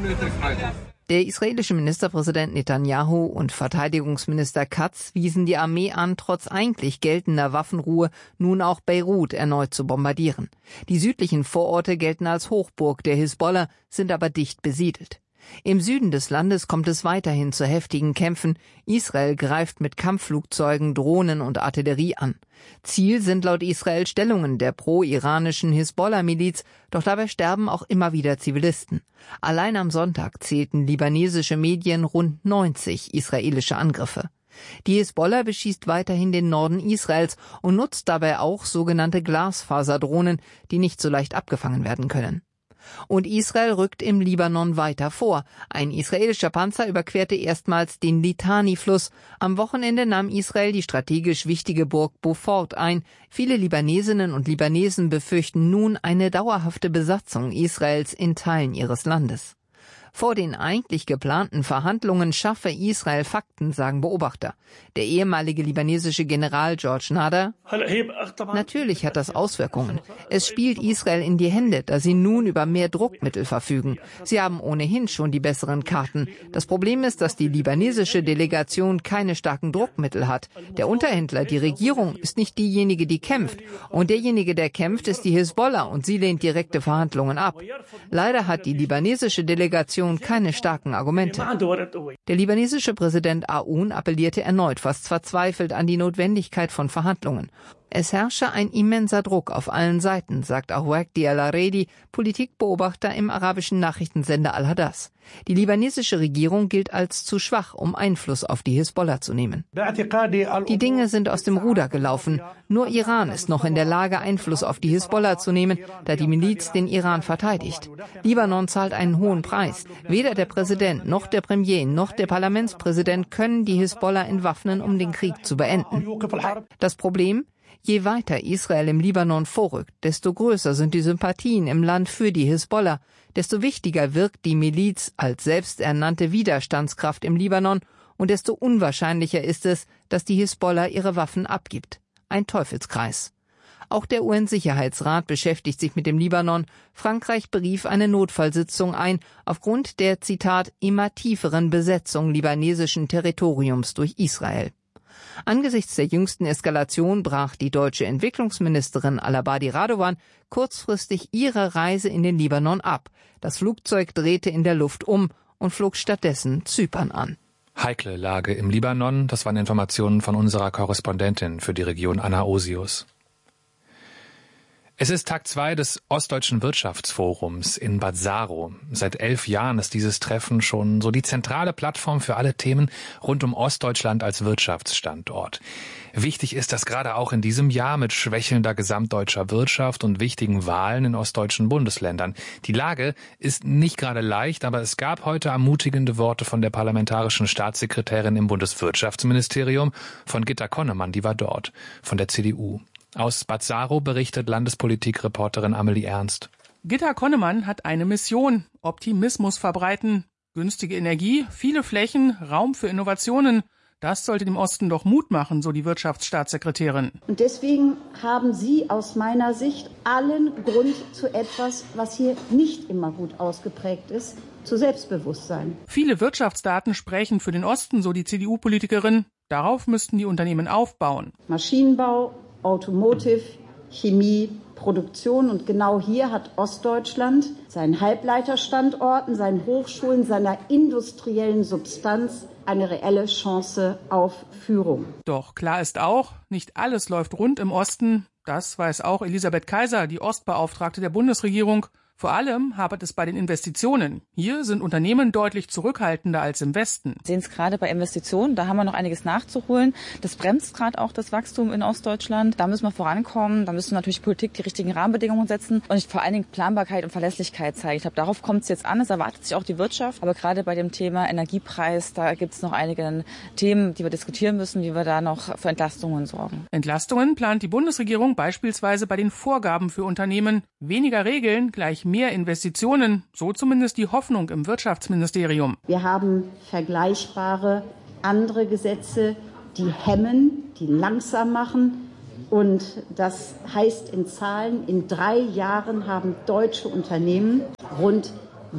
Der israelische Ministerpräsident Netanyahu und Verteidigungsminister Katz wiesen die Armee an, trotz eigentlich geltender Waffenruhe nun auch Beirut erneut zu bombardieren. Die südlichen Vororte gelten als Hochburg der Hisbollah, sind aber dicht besiedelt. Im Süden des Landes kommt es weiterhin zu heftigen Kämpfen. Israel greift mit Kampfflugzeugen, Drohnen und Artillerie an. Ziel sind laut Israel Stellungen der pro-iranischen Hisbollah-Miliz, doch dabei sterben auch immer wieder Zivilisten. Allein am Sonntag zählten libanesische Medien rund 90 israelische Angriffe. Die Hisbollah beschießt weiterhin den Norden Israels und nutzt dabei auch sogenannte Glasfaserdrohnen, die nicht so leicht abgefangen werden können. Und Israel rückt im Libanon weiter vor. Ein israelischer Panzer überquerte erstmals den Litani-Fluss. Am Wochenende nahm Israel die strategisch wichtige Burg Beaufort ein. Viele Libanesinnen und Libanesen befürchten nun eine dauerhafte Besatzung Israels in Teilen ihres Landes. Vor den eigentlich geplanten Verhandlungen schaffe Israel Fakten, sagen Beobachter. Der ehemalige libanesische General George Nader: Natürlich hat das Auswirkungen. Es spielt Israel in die Hände, da sie nun über mehr Druckmittel verfügen. Sie haben ohnehin schon die besseren Karten. Das Problem ist, dass die libanesische Delegation keine starken Druckmittel hat. Der Unterhändler, die Regierung, ist nicht diejenige, die kämpft. Und derjenige, der kämpft, ist die Hisbollah und sie lehnt direkte Verhandlungen ab. Leider hat die libanesische Delegation keine starken Argumente. Der libanesische Präsident Aoun appellierte erneut fast verzweifelt an die Notwendigkeit von Verhandlungen. Es herrsche ein immenser Druck auf allen Seiten, sagt Awad Dial-Aredi, Politikbeobachter im arabischen Nachrichtensender Al-Hadas. Die libanesische Regierung gilt als zu schwach, um Einfluss auf die Hisbollah zu nehmen. Die Dinge sind aus dem Ruder gelaufen. Nur Iran ist noch in der Lage, Einfluss auf die Hisbollah zu nehmen, da die Miliz den Iran verteidigt. Libanon zahlt einen hohen Preis. Weder der Präsident, noch der Premier, noch der Parlamentspräsident können die Hisbollah entwaffnen, um den Krieg zu beenden. Das Problem? Je weiter Israel im Libanon vorrückt, desto größer sind die Sympathien im Land für die Hisbollah, desto wichtiger wirkt die Miliz als selbsternannte Widerstandskraft im Libanon und desto unwahrscheinlicher ist es, dass die Hisbollah ihre Waffen abgibt. Ein Teufelskreis. Auch der UN-Sicherheitsrat beschäftigt sich mit dem Libanon. Frankreich berief eine Notfallsitzung ein, aufgrund der, Zitat, immer tieferen Besetzung libanesischen Territoriums durch Israel. Angesichts der jüngsten Eskalation brach die deutsche Entwicklungsministerin Al-Abadi Radovan kurzfristig ihre Reise in den Libanon ab. Das Flugzeug drehte in der Luft um und flog stattdessen Zypern an. Heikle Lage im Libanon, das waren Informationen von unserer Korrespondentin für die Region Anna Osius. Es ist Tag 2 des Ostdeutschen Wirtschaftsforums in Bad Saro. Seit 11 Jahren ist dieses Treffen schon so die zentrale Plattform für alle Themen rund um Ostdeutschland als Wirtschaftsstandort. Wichtig ist das gerade auch in diesem Jahr mit schwächelnder gesamtdeutscher Wirtschaft und wichtigen Wahlen in ostdeutschen Bundesländern. Die Lage ist nicht gerade leicht, aber es gab heute ermutigende Worte von der parlamentarischen Staatssekretärin im Bundeswirtschaftsministerium, von Gitta Konnemann, die war dort, von der CDU. Aus Bad Saro berichtet Landespolitikreporterin Amelie Ernst. Gitta Konnemann hat eine Mission: Optimismus verbreiten, günstige Energie, viele Flächen, Raum für Innovationen. Das sollte dem Osten doch Mut machen, so die Wirtschaftsstaatssekretärin. Und deswegen haben Sie aus meiner Sicht allen Grund zu etwas, was hier nicht immer gut ausgeprägt ist, zu Selbstbewusstsein. Viele Wirtschaftsdaten sprechen für den Osten, so die CDU-Politikerin. Darauf müssten die Unternehmen aufbauen. Maschinenbau, Automotive, Chemie, Produktion. Und genau hier hat Ostdeutschland seinen Halbleiterstandorten, seinen Hochschulen, seiner industriellen Substanz eine reelle Chance auf Führung. Doch klar ist auch, nicht alles läuft rund im Osten. Das weiß auch Elisabeth Kaiser, die Ostbeauftragte der Bundesregierung. Vor allem hapert es bei den Investitionen. Hier sind Unternehmen deutlich zurückhaltender als im Westen. Wir sehen es gerade bei Investitionen, da haben wir noch einiges nachzuholen. Das bremst gerade auch das Wachstum in Ostdeutschland. Da müssen wir vorankommen, da müssen natürlich Politik die richtigen Rahmenbedingungen setzen und vor allen Dingen Planbarkeit und Verlässlichkeit zeigen. Ich glaube, darauf kommt es jetzt an, es erwartet sich auch die Wirtschaft. Aber gerade bei dem Thema Energiepreis, da gibt es noch einige Themen, die wir diskutieren müssen, wie wir da noch für Entlastungen sorgen. Entlastungen plant die Bundesregierung beispielsweise bei den Vorgaben für Unternehmen. Weniger Regeln gleich mehr Investitionen, so zumindest die Hoffnung im Wirtschaftsministerium. Wir haben vergleichbare andere Gesetze, die hemmen, die langsam machen. Und das heißt in Zahlen, in 3 Jahren haben deutsche Unternehmen rund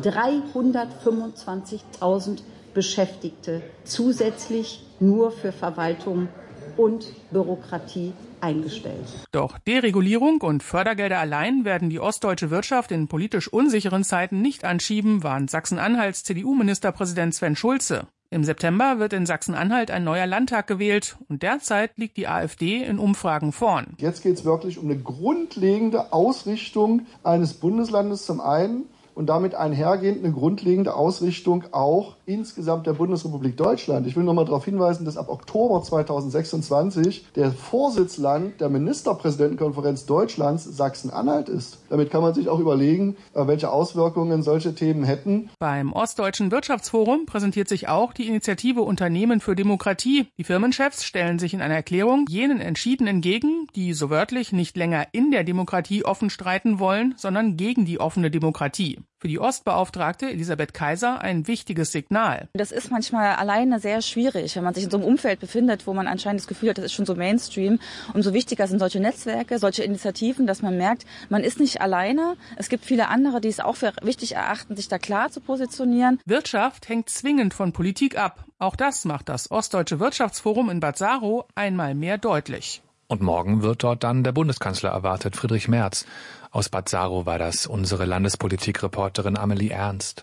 325.000 Beschäftigte zusätzlich nur für Verwaltung und Bürokratie eingestellt. Doch Deregulierung und Fördergelder allein werden die ostdeutsche Wirtschaft in politisch unsicheren Zeiten nicht anschieben, warnt Sachsen-Anhalts CDU-Ministerpräsident Sven Schulze. Im September wird in Sachsen-Anhalt ein neuer Landtag gewählt und derzeit liegt die AfD in Umfragen vorn. Jetzt geht es wirklich um eine grundlegende Ausrichtung eines Bundeslandes zum einen und damit einhergehend eine grundlegende Ausrichtung auch insgesamt der Bundesrepublik Deutschland. Ich will noch mal darauf hinweisen, dass ab Oktober 2026 der Vorsitzland der Ministerpräsidentenkonferenz Deutschlands Sachsen-Anhalt ist. Damit kann man sich auch überlegen, welche Auswirkungen solche Themen hätten. Beim Ostdeutschen Wirtschaftsforum präsentiert sich auch die Initiative Unternehmen für Demokratie. Die Firmenchefs stellen sich in einer Erklärung jenen entschieden entgegen, die so wörtlich nicht länger in der Demokratie offen streiten wollen, sondern gegen die offene Demokratie. Für die Ostbeauftragte Elisabeth Kaiser ein wichtiges Signal. Das ist manchmal alleine sehr schwierig, wenn man sich in so einem Umfeld befindet, wo man anscheinend das Gefühl hat, das ist schon so Mainstream. Umso wichtiger sind solche Netzwerke, solche Initiativen, dass man merkt, man ist nicht alleine. Es gibt viele andere, die es auch für wichtig erachten, sich da klar zu positionieren. Wirtschaft hängt zwingend von Politik ab. Auch das macht das Ostdeutsche Wirtschaftsforum in Bad Saro einmal mehr deutlich. Und morgen wird dort dann der Bundeskanzler erwartet, Friedrich Merz. Aus Bad Saro war das unsere Landespolitikreporterin Amelie Ernst.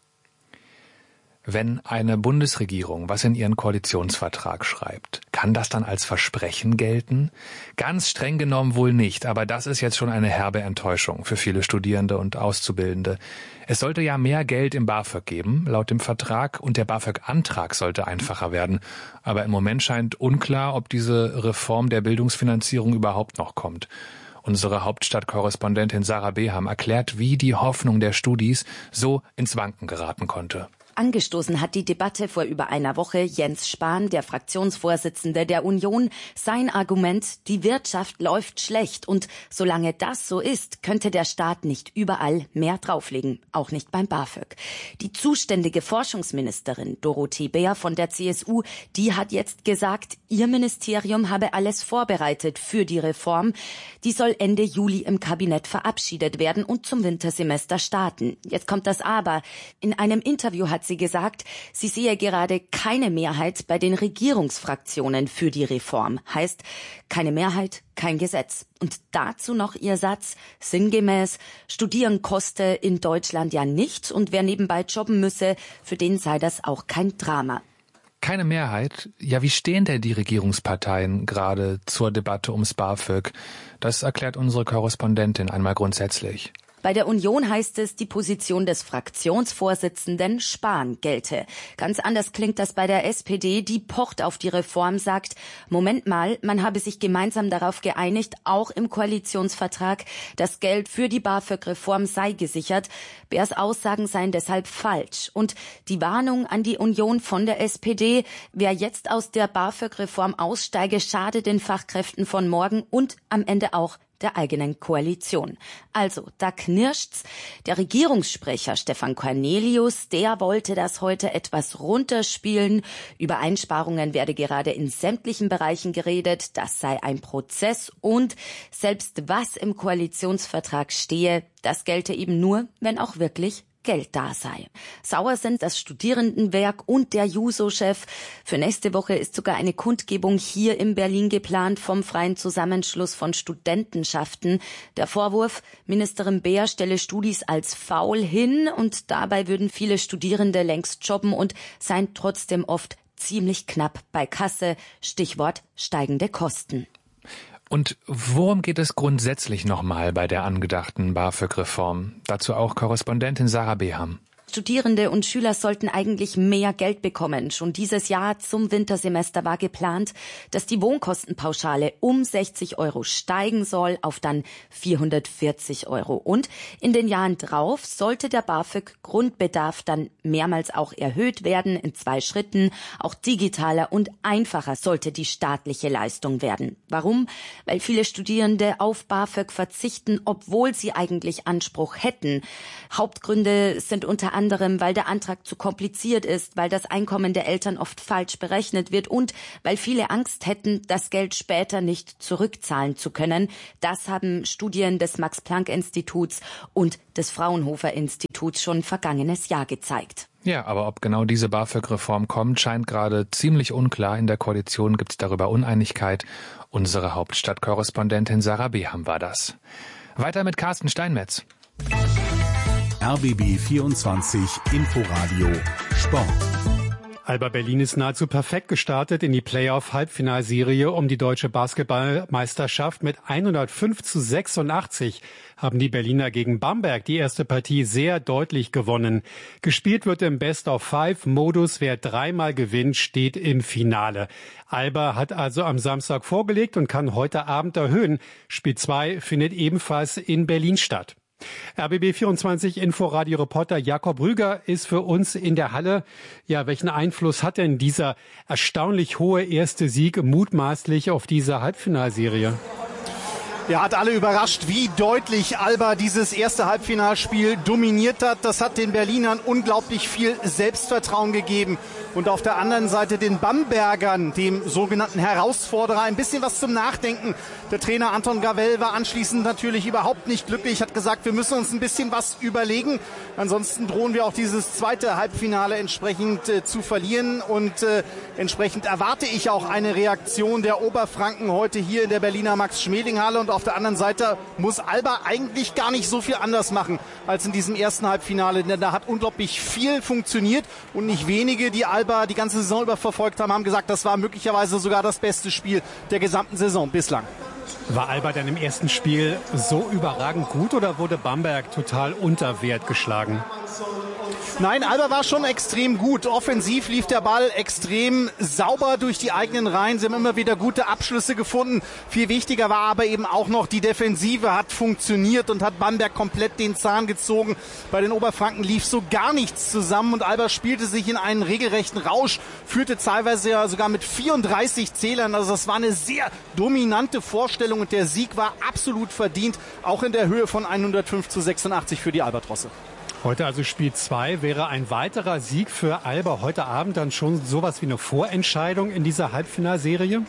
Wenn eine Bundesregierung was in ihren Koalitionsvertrag schreibt, kann das dann als Versprechen gelten? Ganz streng genommen wohl nicht, aber das ist jetzt schon eine herbe Enttäuschung für viele Studierende und Auszubildende. Es sollte ja mehr Geld im BAföG geben, laut dem Vertrag, und der BAföG-Antrag sollte einfacher werden. Aber im Moment scheint unklar, ob diese Reform der Bildungsfinanzierung überhaupt noch kommt. Unsere Hauptstadtkorrespondentin Sarah Beham erklärt, wie die Hoffnung der Studis so ins Wanken geraten konnte. Angestoßen hat die Debatte vor über einer Woche Jens Spahn, der Fraktionsvorsitzende der Union. Sein Argument, die Wirtschaft läuft schlecht und solange das so ist, könnte der Staat nicht überall mehr drauflegen, auch nicht beim BAföG. Die zuständige Forschungsministerin Dorothee Bär von der CSU, die hat jetzt gesagt, ihr Ministerium habe alles vorbereitet für die Reform. Die soll Ende Juli im Kabinett verabschiedet werden und zum Wintersemester starten. Jetzt kommt das Aber. In einem Interview hat sie gesagt, sie sehe gerade keine Mehrheit bei den Regierungsfraktionen für die Reform. Heißt, keine Mehrheit, kein Gesetz. Und dazu noch ihr Satz, sinngemäß, Studieren koste in Deutschland ja nichts und wer nebenbei jobben müsse, für den sei das auch kein Drama. Keine Mehrheit? Ja, wie stehen denn die Regierungsparteien gerade zur Debatte ums BAföG? Das erklärt unsere Korrespondentin einmal grundsätzlich. Bei der Union heißt es, die Position des Fraktionsvorsitzenden Spahn gelte. Ganz anders klingt das bei der SPD, die pocht auf die Reform, sagt, Moment mal, man habe sich gemeinsam darauf geeinigt, auch im Koalitionsvertrag, das Geld für die BAföG-Reform sei gesichert. Bärs Aussagen seien deshalb falsch. Und die Warnung an die Union von der SPD, wer jetzt aus der BAföG-Reform aussteige, schade den Fachkräften von morgen und am Ende auch der eigenen Koalition. Also, da knirscht's. Der Regierungssprecher Stefan Cornelius, der wollte das heute etwas runterspielen. Über Einsparungen werde gerade in sämtlichen Bereichen geredet. Das sei ein Prozess und selbst was im Koalitionsvertrag stehe, das gelte eben nur, wenn auch wirklich Geld da sei. Sauer sind das Studierendenwerk und der Juso-Chef. Für nächste Woche ist sogar eine Kundgebung hier in Berlin geplant vom Freien Zusammenschluss von Studentenschaften. Der Vorwurf, Ministerin Beer stelle Studis als faul hin und dabei würden viele Studierende längst jobben und seien trotzdem oft ziemlich knapp bei Kasse. Stichwort steigende Kosten. Und worum geht es grundsätzlich nochmal bei der angedachten BAföG-Reform? Dazu auch Korrespondentin Sarah Beham. Studierende und Schüler sollten eigentlich mehr Geld bekommen. Schon dieses Jahr zum Wintersemester war geplant, dass die Wohnkostenpauschale um 60 € steigen soll auf dann 440 €. Und in den Jahren drauf sollte der BAföG-Grundbedarf dann mehrmals auch erhöht werden, in 2 Schritten. Auch digitaler und einfacher sollte die staatliche Leistung werden. Warum? Weil viele Studierende auf BAföG verzichten, obwohl sie eigentlich Anspruch hätten. Hauptgründe sind unter anderem, weil der Antrag zu kompliziert ist, weil das Einkommen der Eltern oft falsch berechnet wird und weil viele Angst hätten, das Geld später nicht zurückzahlen zu können. Das haben Studien des Max-Planck-Instituts und des Fraunhofer-Instituts schon vergangenes Jahr gezeigt. Ja, aber ob genau diese BAföG-Reform kommt, scheint gerade ziemlich unklar. In der Koalition gibt es darüber Uneinigkeit. Unsere Hauptstadtkorrespondentin Sarah Beham war das. Weiter mit Carsten Steinmetz. RBB 24 Inforadio Sport. Alba Berlin ist nahezu perfekt gestartet in die Playoff-Halbfinalserie um die deutsche Basketballmeisterschaft. Mit 105:86 haben die Berliner gegen Bamberg die erste Partie sehr deutlich gewonnen. Gespielt wird im Best-of-5-Modus. Wer 3-mal gewinnt, steht im Finale. Alba hat also am Samstag vorgelegt und kann heute Abend erhöhen. Spiel 2 findet ebenfalls in Berlin statt. RBB 24 Inforadio-Reporter Jakob Rüger ist für uns in der Halle. Ja, welchen Einfluss hat denn dieser erstaunlich hohe erste Sieg mutmaßlich auf diese Halbfinalserie? Ja, hat alle überrascht, wie deutlich Alba dieses erste Halbfinalspiel dominiert hat. Das hat den Berlinern unglaublich viel Selbstvertrauen gegeben. Und auf der anderen Seite den Bambergern, dem sogenannten Herausforderer, ein bisschen was zum Nachdenken. Der Trainer Anton Gavell war anschließend natürlich überhaupt nicht glücklich, hat gesagt, wir müssen uns ein bisschen was überlegen. Ansonsten drohen wir auch dieses zweite Halbfinale entsprechend zu verlieren. Und entsprechend erwarte ich auch eine Reaktion der Oberfranken heute hier in der Berliner Max-Schmeling-Halle. Und auf der anderen Seite muss Alba eigentlich gar nicht so viel anders machen als in diesem ersten Halbfinale. Denn da hat unglaublich viel funktioniert und nicht wenige, die Alba die ganze Saison über verfolgt haben, haben gesagt, das war möglicherweise sogar das beste Spiel der gesamten Saison bislang. War Alba denn im ersten Spiel so überragend gut oder wurde Bamberg total unter Wert geschlagen? Nein, Alba war schon extrem gut. Offensiv lief der Ball extrem sauber durch die eigenen Reihen. Sie haben immer wieder gute Abschlüsse gefunden. Viel wichtiger war aber eben auch noch, die Defensive hat funktioniert und hat Bamberg komplett den Zahn gezogen. Bei den Oberfranken lief so gar nichts zusammen und Alba spielte sich in einen regelrechten Rausch, führte teilweise ja sogar mit 34 Zählern. Also das war eine sehr dominante Vorstellung und der Sieg war absolut verdient, auch in der Höhe von 105:86 für die Albatrosse. Heute also Spiel 2. Wäre ein weiterer Sieg für Alba heute Abend dann schon sowas wie eine Vorentscheidung in dieser Halbfinalserie?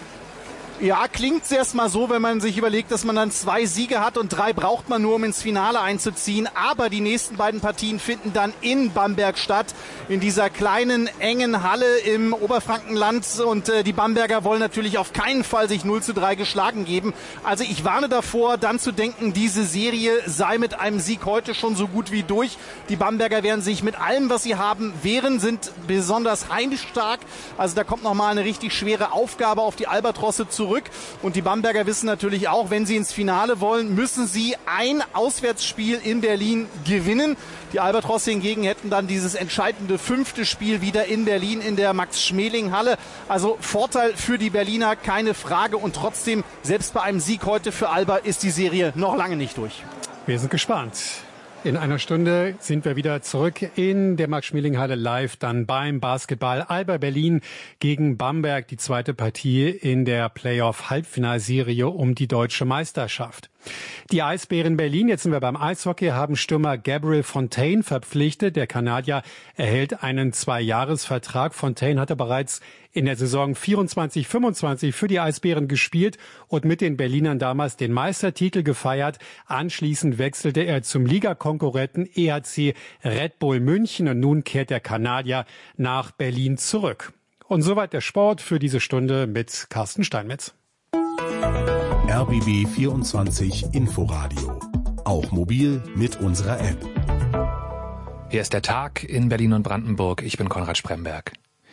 Ja, klingt erst mal so, wenn man sich überlegt, dass man dann 2 Siege hat und 3 braucht man nur, um ins Finale einzuziehen. Aber die nächsten beiden Partien finden dann in Bamberg statt, in dieser kleinen, engen Halle im Oberfrankenland. Und die Bamberger wollen natürlich auf keinen Fall sich 0:3 geschlagen geben. Also ich warne davor, dann zu denken, diese Serie sei mit einem Sieg heute schon so gut wie durch. Die Bamberger werden sich mit allem, was sie haben, wehren, sind besonders heimstark. Also da kommt nochmal eine richtig schwere Aufgabe auf die Albatrosse zurück. Und die Bamberger wissen natürlich auch, wenn sie ins Finale wollen, müssen sie ein Auswärtsspiel in Berlin gewinnen. Die Albatrosse hingegen hätten dann dieses entscheidende 5. Spiel wieder in Berlin in der Max-Schmeling-Halle. Also Vorteil für die Berliner, keine Frage. Und trotzdem, selbst bei einem Sieg heute für Alba ist die Serie noch lange nicht durch. Wir sind gespannt. In einer Stunde sind wir wieder zurück in der Max-Schmeling-Halle live, dann beim Basketball. Alba Berlin gegen Bamberg, die zweite Partie in der Playoff-Halbfinalserie um die deutsche Meisterschaft. Die Eisbären Berlin, jetzt sind wir beim Eishockey, haben Stürmer Gabriel Fontaine verpflichtet. Der Kanadier erhält einen 2-Jahres-Vertrag. Fontaine hatte bereits in der Saison 24/25 für die Eisbären gespielt und mit den Berlinern damals den Meistertitel gefeiert. Anschließend wechselte er zum Ligakonkurrenten EHC Red Bull München und nun kehrt der Kanadier nach Berlin zurück. Und soweit der Sport für diese Stunde mit Carsten Steinmetz. RBB 24 Inforadio. Auch mobil mit unserer App. Hier ist der Tag in Berlin und Brandenburg. Ich bin Konrad Spremberg.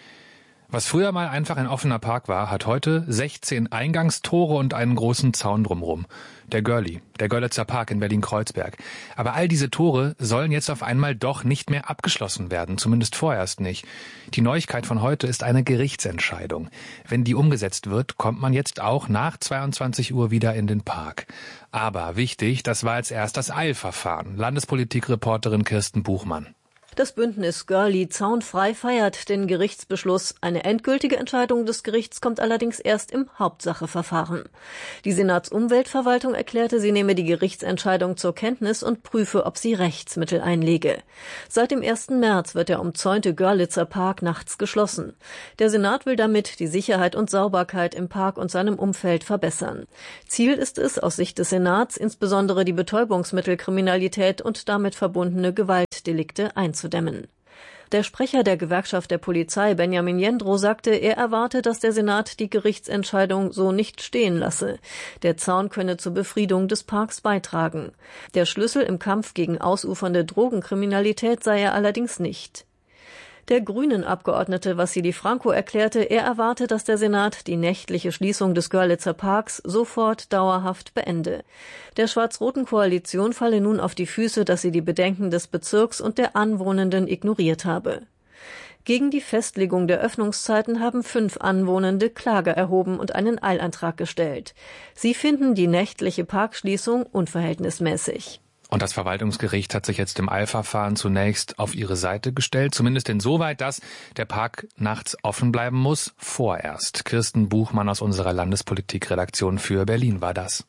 Was früher mal einfach ein offener Park war, hat heute 16 Eingangstore und einen großen Zaun drumherum. Der Görlitzer Park in Berlin-Kreuzberg. Aber all diese Tore sollen jetzt auf einmal doch nicht mehr abgeschlossen werden, zumindest vorerst nicht. Die Neuigkeit von heute ist eine Gerichtsentscheidung. Wenn die umgesetzt wird, kommt man jetzt auch nach 22 Uhr wieder in den Park. Aber wichtig, das war jetzt erst das Eilverfahren. Landespolitikreporterin Kirsten Buchmann. Das Bündnis Görli zaunfrei feiert den Gerichtsbeschluss. Eine endgültige Entscheidung des Gerichts kommt allerdings erst im Hauptsacheverfahren. Die Senatsumweltverwaltung erklärte, sie nehme die Gerichtsentscheidung zur Kenntnis und prüfe, ob sie Rechtsmittel einlege. Seit dem 1. März wird der umzäunte Görlitzer Park nachts geschlossen. Der Senat will damit die Sicherheit und Sauberkeit im Park und seinem Umfeld verbessern. Ziel ist es, aus Sicht des Senats, insbesondere die Betäubungsmittelkriminalität und damit verbundene Gewaltdelikte einzudämmen. Der Sprecher der Gewerkschaft der Polizei, Benjamin Jendrow, sagte, er erwarte, dass der Senat die Gerichtsentscheidung so nicht stehen lasse. Der Zaun könne zur Befriedung des Parks beitragen. Der Schlüssel im Kampf gegen ausufernde Drogenkriminalität sei er allerdings nicht. Der Grünen-Abgeordnete Wassili Franco erklärte, er erwarte, dass der Senat die nächtliche Schließung des Görlitzer Parks sofort dauerhaft beende. Der schwarz-roten Koalition falle nun auf die Füße, dass sie die Bedenken des Bezirks und der Anwohnenden ignoriert habe. Gegen die Festlegung der Öffnungszeiten haben 5 Anwohnende Klage erhoben und einen Eilantrag gestellt. Sie finden die nächtliche Parkschließung unverhältnismäßig. Und das Verwaltungsgericht hat sich jetzt im Eilverfahren zunächst auf ihre Seite gestellt, zumindest insoweit, dass der Park nachts offen bleiben muss, vorerst. Kirsten Buchmann aus unserer Landespolitikredaktion für Berlin war das.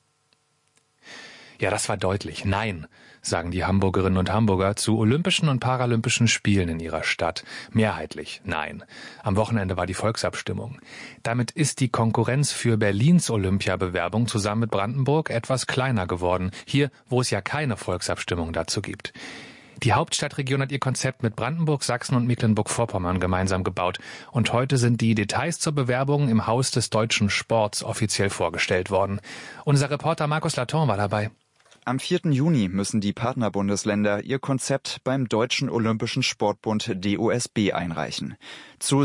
Ja, das war deutlich. Nein, sagen die Hamburgerinnen und Hamburger zu Olympischen und Paralympischen Spielen in ihrer Stadt. Mehrheitlich nein. Am Wochenende war die Volksabstimmung. Damit ist die Konkurrenz für Berlins Olympiabewerbung zusammen mit Brandenburg etwas kleiner geworden. Hier, wo es ja keine Volksabstimmung dazu gibt. Die Hauptstadtregion hat ihr Konzept mit Brandenburg, Sachsen und Mecklenburg-Vorpommern gemeinsam gebaut. Und heute sind die Details zur Bewerbung im Haus des deutschen Sports offiziell vorgestellt worden. Unser Reporter Markus Laton war dabei. Am 4. Juni müssen die Partnerbundesländer ihr Konzept beim Deutschen Olympischen Sportbund DOSB einreichen. Zu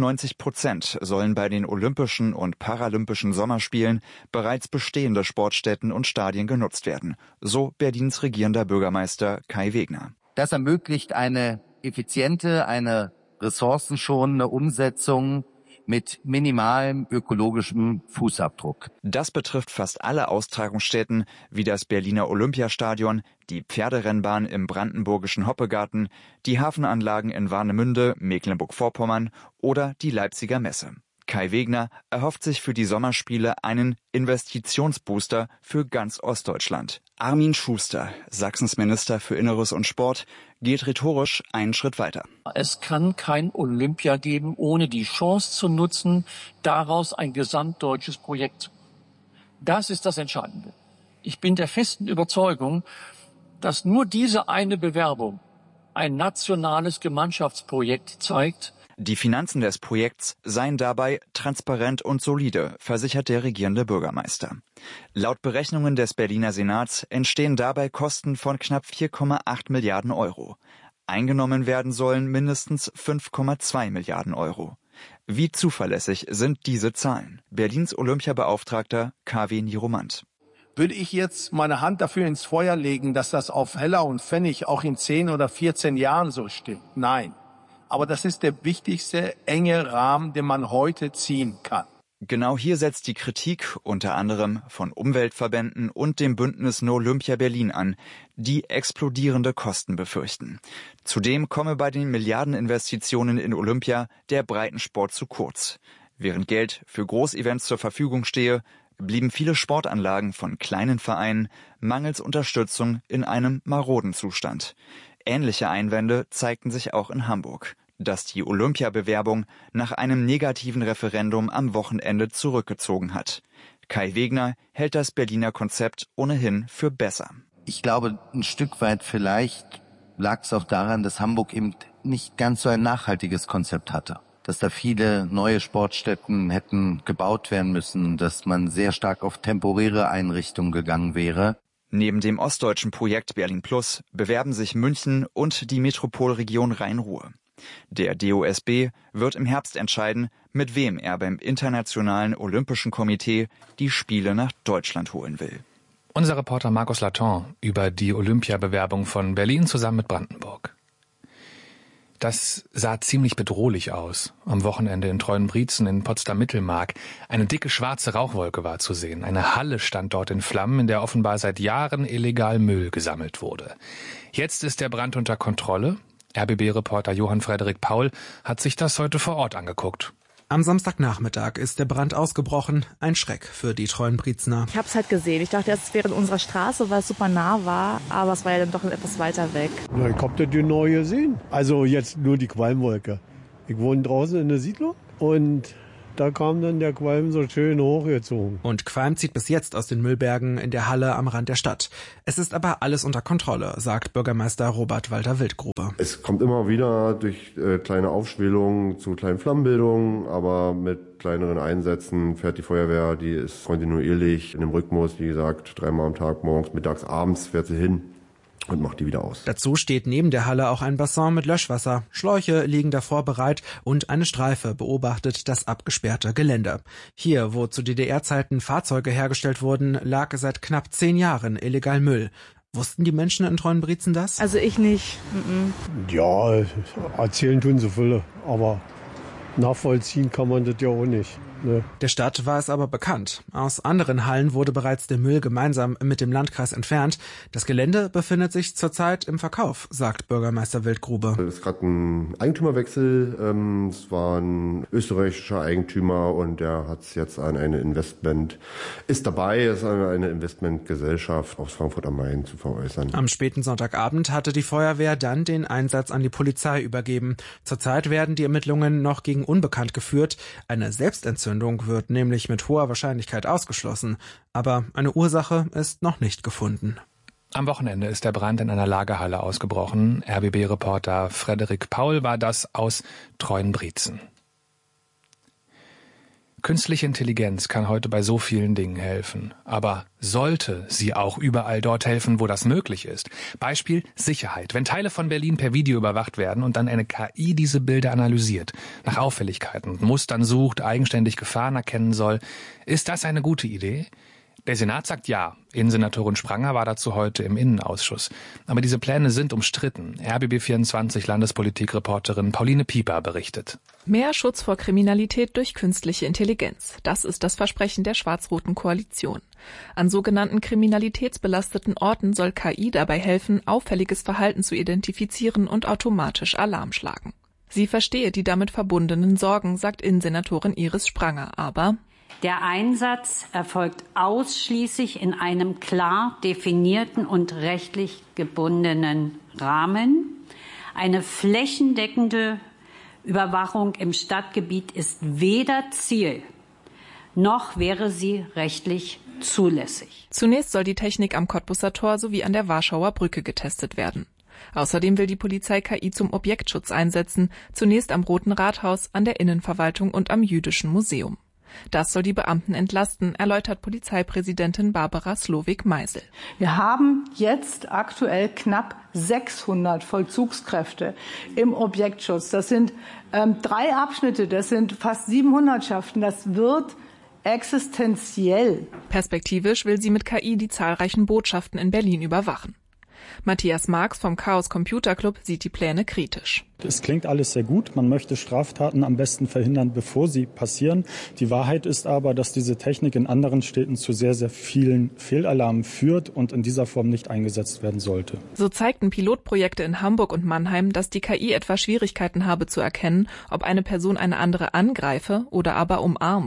97% sollen bei den Olympischen und Paralympischen Sommerspielen bereits bestehende Sportstätten und Stadien genutzt werden, so Berlins regierender Bürgermeister Kai Wegner. Das ermöglicht eine effiziente, eine ressourcenschonende Umsetzung mit minimalem ökologischem Fußabdruck. Das betrifft fast alle Austragungsstätten, wie das Berliner Olympiastadion, die Pferderennbahn im brandenburgischen Hoppegarten, die Hafenanlagen in Warnemünde, Mecklenburg-Vorpommern oder die Leipziger Messe. Kai Wegner erhofft sich für die Sommerspiele einen Investitionsbooster für ganz Ostdeutschland. Armin Schuster, Sachsens Minister für Inneres und Sport, geht rhetorisch einen Schritt weiter. Es kann kein Olympia geben, ohne die Chance zu nutzen, daraus ein gesamtdeutsches Projekt zu machen. Das ist das Entscheidende. Ich bin der festen Überzeugung, dass nur diese eine Bewerbung ein nationales Gemeinschaftsprojekt zeigt. Die Finanzen des Projekts seien dabei transparent und solide, versichert der regierende Bürgermeister. Laut Berechnungen des Berliner Senats entstehen dabei Kosten von knapp 4,8 Milliarden Euro. Eingenommen werden sollen mindestens 5,2 Milliarden Euro. Wie zuverlässig sind diese Zahlen? Berlins Olympiabeauftragter KW Niromant. Würde ich jetzt meine Hand dafür ins Feuer legen, dass das auf Heller und Pfennig auch in 10 oder 14 Jahren so stimmt? Nein. Aber das ist der wichtigste enge Rahmen, den man heute ziehen kann. Genau hier setzt die Kritik unter anderem von Umweltverbänden und dem Bündnis No Olympia Berlin an, die explodierende Kosten befürchten. Zudem komme bei den Milliardeninvestitionen in Olympia der Breitensport zu kurz. Während Geld für Großevents zur Verfügung stehe, blieben viele Sportanlagen von kleinen Vereinen mangels Unterstützung in einem maroden Zustand. Ähnliche Einwände zeigten sich auch in Hamburg, das die Olympiabewerbung nach einem negativen Referendum am Wochenende zurückgezogen hat. Kai Wegner hält das Berliner Konzept ohnehin für besser. Ich glaube, ein Stück weit vielleicht lag es auch daran, dass Hamburg eben nicht ganz so ein nachhaltiges Konzept hatte. Dass da viele neue Sportstätten hätten gebaut werden müssen, dass man sehr stark auf temporäre Einrichtungen gegangen wäre. Neben dem ostdeutschen Projekt Berlin Plus bewerben sich München und die Metropolregion Rhein-Ruhr. Der DOSB wird im Herbst entscheiden, mit wem er beim Internationalen Olympischen Komitee die Spiele nach Deutschland holen will. Unser Reporter Markus Laton über die Olympiabewerbung von Berlin zusammen mit Brandenburg. Das sah ziemlich bedrohlich aus. Am Wochenende in Treuenbrietzen in Potsdam-Mittelmark. Eine dicke schwarze Rauchwolke war zu sehen. Eine Halle stand dort in Flammen, in der offenbar seit Jahren illegal Müll gesammelt wurde. Jetzt ist der Brand unter Kontrolle. RBB-Reporter Johann Frederik Paul hat sich das heute vor Ort angeguckt. Am Samstagnachmittag ist der Brand ausgebrochen. Ein Schreck für die Treuenbriezner. Ich habe es halt gesehen. Ich dachte erst, es wäre in unserer Straße, weil es super nah war. Aber es war ja dann doch etwas weiter weg. Na, ich habe das genau gesehen. Also jetzt nur die Qualmwolke. Ich wohne draußen in der Siedlung und da kam dann der Qualm so schön hochgezogen. Und Qualm zieht bis jetzt aus den Müllbergen in der Halle am Rand der Stadt. Es ist aber alles unter Kontrolle, sagt Bürgermeister Robert Walter-Wildgrube. Es kommt immer wieder durch kleine Aufschwelungen zu kleinen Flammenbildungen, aber mit kleineren Einsätzen fährt die Feuerwehr, die ist kontinuierlich in dem Rhythmus, wie gesagt, 3-mal am Tag, morgens, mittags, abends fährt sie hin und macht die wieder aus. Dazu steht neben der Halle auch ein Bassin mit Löschwasser. Schläuche liegen davor bereit und eine Streife beobachtet das abgesperrte Gelände. Hier, wo zu DDR-Zeiten Fahrzeuge hergestellt wurden, lag seit knapp 10 Jahren illegal Müll. Wussten die Menschen in Treuenbrietzen das? Also ich nicht. Ja, erzählen tun sie viele, aber nachvollziehen kann man das ja auch nicht. Ne? Der Stadt war es aber bekannt. Aus anderen Hallen wurde bereits der Müll gemeinsam mit dem Landkreis entfernt. Das Gelände befindet sich zurzeit im Verkauf, sagt Bürgermeister Wildgrube. Es ist gerade ein Eigentümerwechsel. Es war ein österreichischer Eigentümer und der hat es jetzt an eine Investment, ist dabei, es an eine Investmentgesellschaft aus Frankfurt am Main zu veräußern. Am späten Sonntagabend hatte die Feuerwehr dann den Einsatz an die Polizei übergeben. Zurzeit werden die Ermittlungen noch gegen Unbekannt geführt. Eine Selbstentzündung wird nämlich mit hoher Wahrscheinlichkeit ausgeschlossen. Aber eine Ursache ist noch nicht gefunden. Am Wochenende ist der Brand in einer Lagerhalle ausgebrochen. RBB-Reporter Frederik Paul war das aus Treuenbrietzen. Künstliche Intelligenz kann heute bei so vielen Dingen helfen. Aber sollte sie auch überall dort helfen, wo das möglich ist? Beispiel Sicherheit. Wenn Teile von Berlin per Video überwacht werden und dann eine KI diese Bilder analysiert, nach Auffälligkeiten und Mustern sucht, eigenständig Gefahren erkennen soll, ist das eine gute Idee? Der Senat sagt ja. Innensenatorin Spranger war dazu heute im Innenausschuss. Aber diese Pläne sind umstritten. RBB24 Landespolitikreporterin Pauline Pieper berichtet. Mehr Schutz vor Kriminalität durch künstliche Intelligenz. Das ist das Versprechen der schwarz-roten Koalition. An sogenannten kriminalitätsbelasteten Orten soll KI dabei helfen, auffälliges Verhalten zu identifizieren und automatisch Alarm schlagen. Sie verstehe die damit verbundenen Sorgen, sagt Innensenatorin Iris Spranger. Aber der Einsatz erfolgt ausschließlich in einem klar definierten und rechtlich gebundenen Rahmen. Eine flächendeckende Überwachung im Stadtgebiet ist weder Ziel, noch wäre sie rechtlich zulässig. Zunächst soll die Technik am Cottbuser Tor sowie an der Warschauer Brücke getestet werden. Außerdem will die Polizei KI zum Objektschutz einsetzen, zunächst am Roten Rathaus, an der Innenverwaltung und am Jüdischen Museum. Das soll die Beamten entlasten, erläutert Polizeipräsidentin Barbara Slowik-Meisel. Wir haben jetzt aktuell knapp 600 Vollzugskräfte im Objektschutz. Das sind 3 Abschnitte, das sind fast 700 Schaften. Das wird existenziell. Perspektivisch will sie mit KI die zahlreichen Botschaften in Berlin überwachen. Matthias Marx vom Chaos Computer Club sieht die Pläne kritisch. Es klingt alles sehr gut. Man möchte Straftaten am besten verhindern, bevor sie passieren. Die Wahrheit ist aber, dass diese Technik in anderen Städten zu sehr, sehr vielen Fehlalarmen führt und in dieser Form nicht eingesetzt werden sollte. So zeigten Pilotprojekte in Hamburg und Mannheim, dass die KI etwa Schwierigkeiten habe zu erkennen, ob eine Person eine andere angreife oder aber umarme.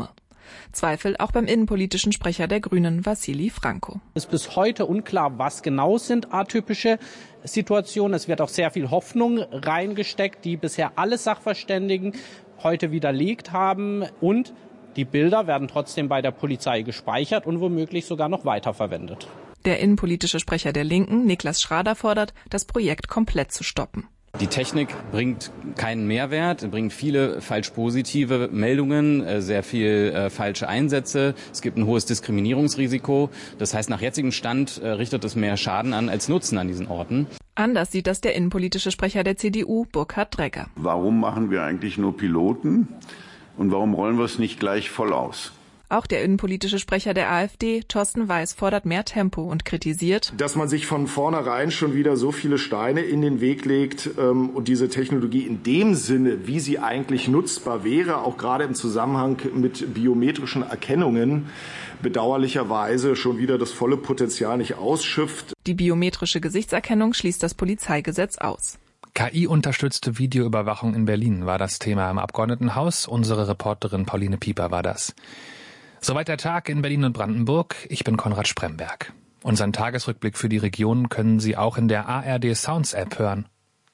Zweifel auch beim innenpolitischen Sprecher der Grünen, Wassili Franco. Es ist bis heute unklar, was genau sind atypische Situationen. Es wird auch sehr viel Hoffnung reingesteckt, die bisher alle Sachverständigen heute widerlegt haben. Und die Bilder werden trotzdem bei der Polizei gespeichert und womöglich sogar noch weiterverwendet. Der innenpolitische Sprecher der Linken, Niklas Schrader, fordert, das Projekt komplett zu stoppen. Die Technik bringt keinen Mehrwert, bringt viele falsch positive Meldungen, sehr viel falsche Einsätze. Es gibt ein hohes Diskriminierungsrisiko. Das heißt, nach jetzigem Stand richtet es mehr Schaden an als Nutzen an diesen Orten. Anders sieht das der innenpolitische Sprecher der CDU, Burkhard Dregger. Warum machen wir eigentlich nur Piloten und warum rollen wir es nicht gleich voll aus? Auch der innenpolitische Sprecher der AfD, Thorsten Weiß, fordert mehr Tempo und kritisiert, dass man sich von vornherein schon wieder so viele Steine in den Weg legt und diese Technologie in dem Sinne, wie sie eigentlich nutzbar wäre, auch gerade im Zusammenhang mit biometrischen Erkennungen, bedauerlicherweise schon wieder das volle Potenzial nicht ausschöpft. Die biometrische Gesichtserkennung schließt das Polizeigesetz aus. KI-unterstützte Videoüberwachung in Berlin war das Thema im Abgeordnetenhaus. Unsere Reporterin Pauline Pieper war das. Soweit der Tag in Berlin und Brandenburg. Ich bin Konrad Spremberg. Unseren Tagesrückblick für die Region können Sie auch in der ARD Sounds App hören.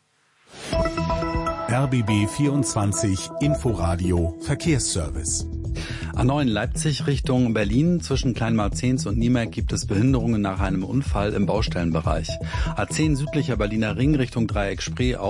RBB 24 Inforadio Verkehrsservice. A9 Leipzig Richtung Berlin. Zwischen Kleinmarzens und Niemerk gibt es Behinderungen nach einem Unfall im Baustellenbereich. A10 südlicher Berliner Ring Richtung Dreieck Spree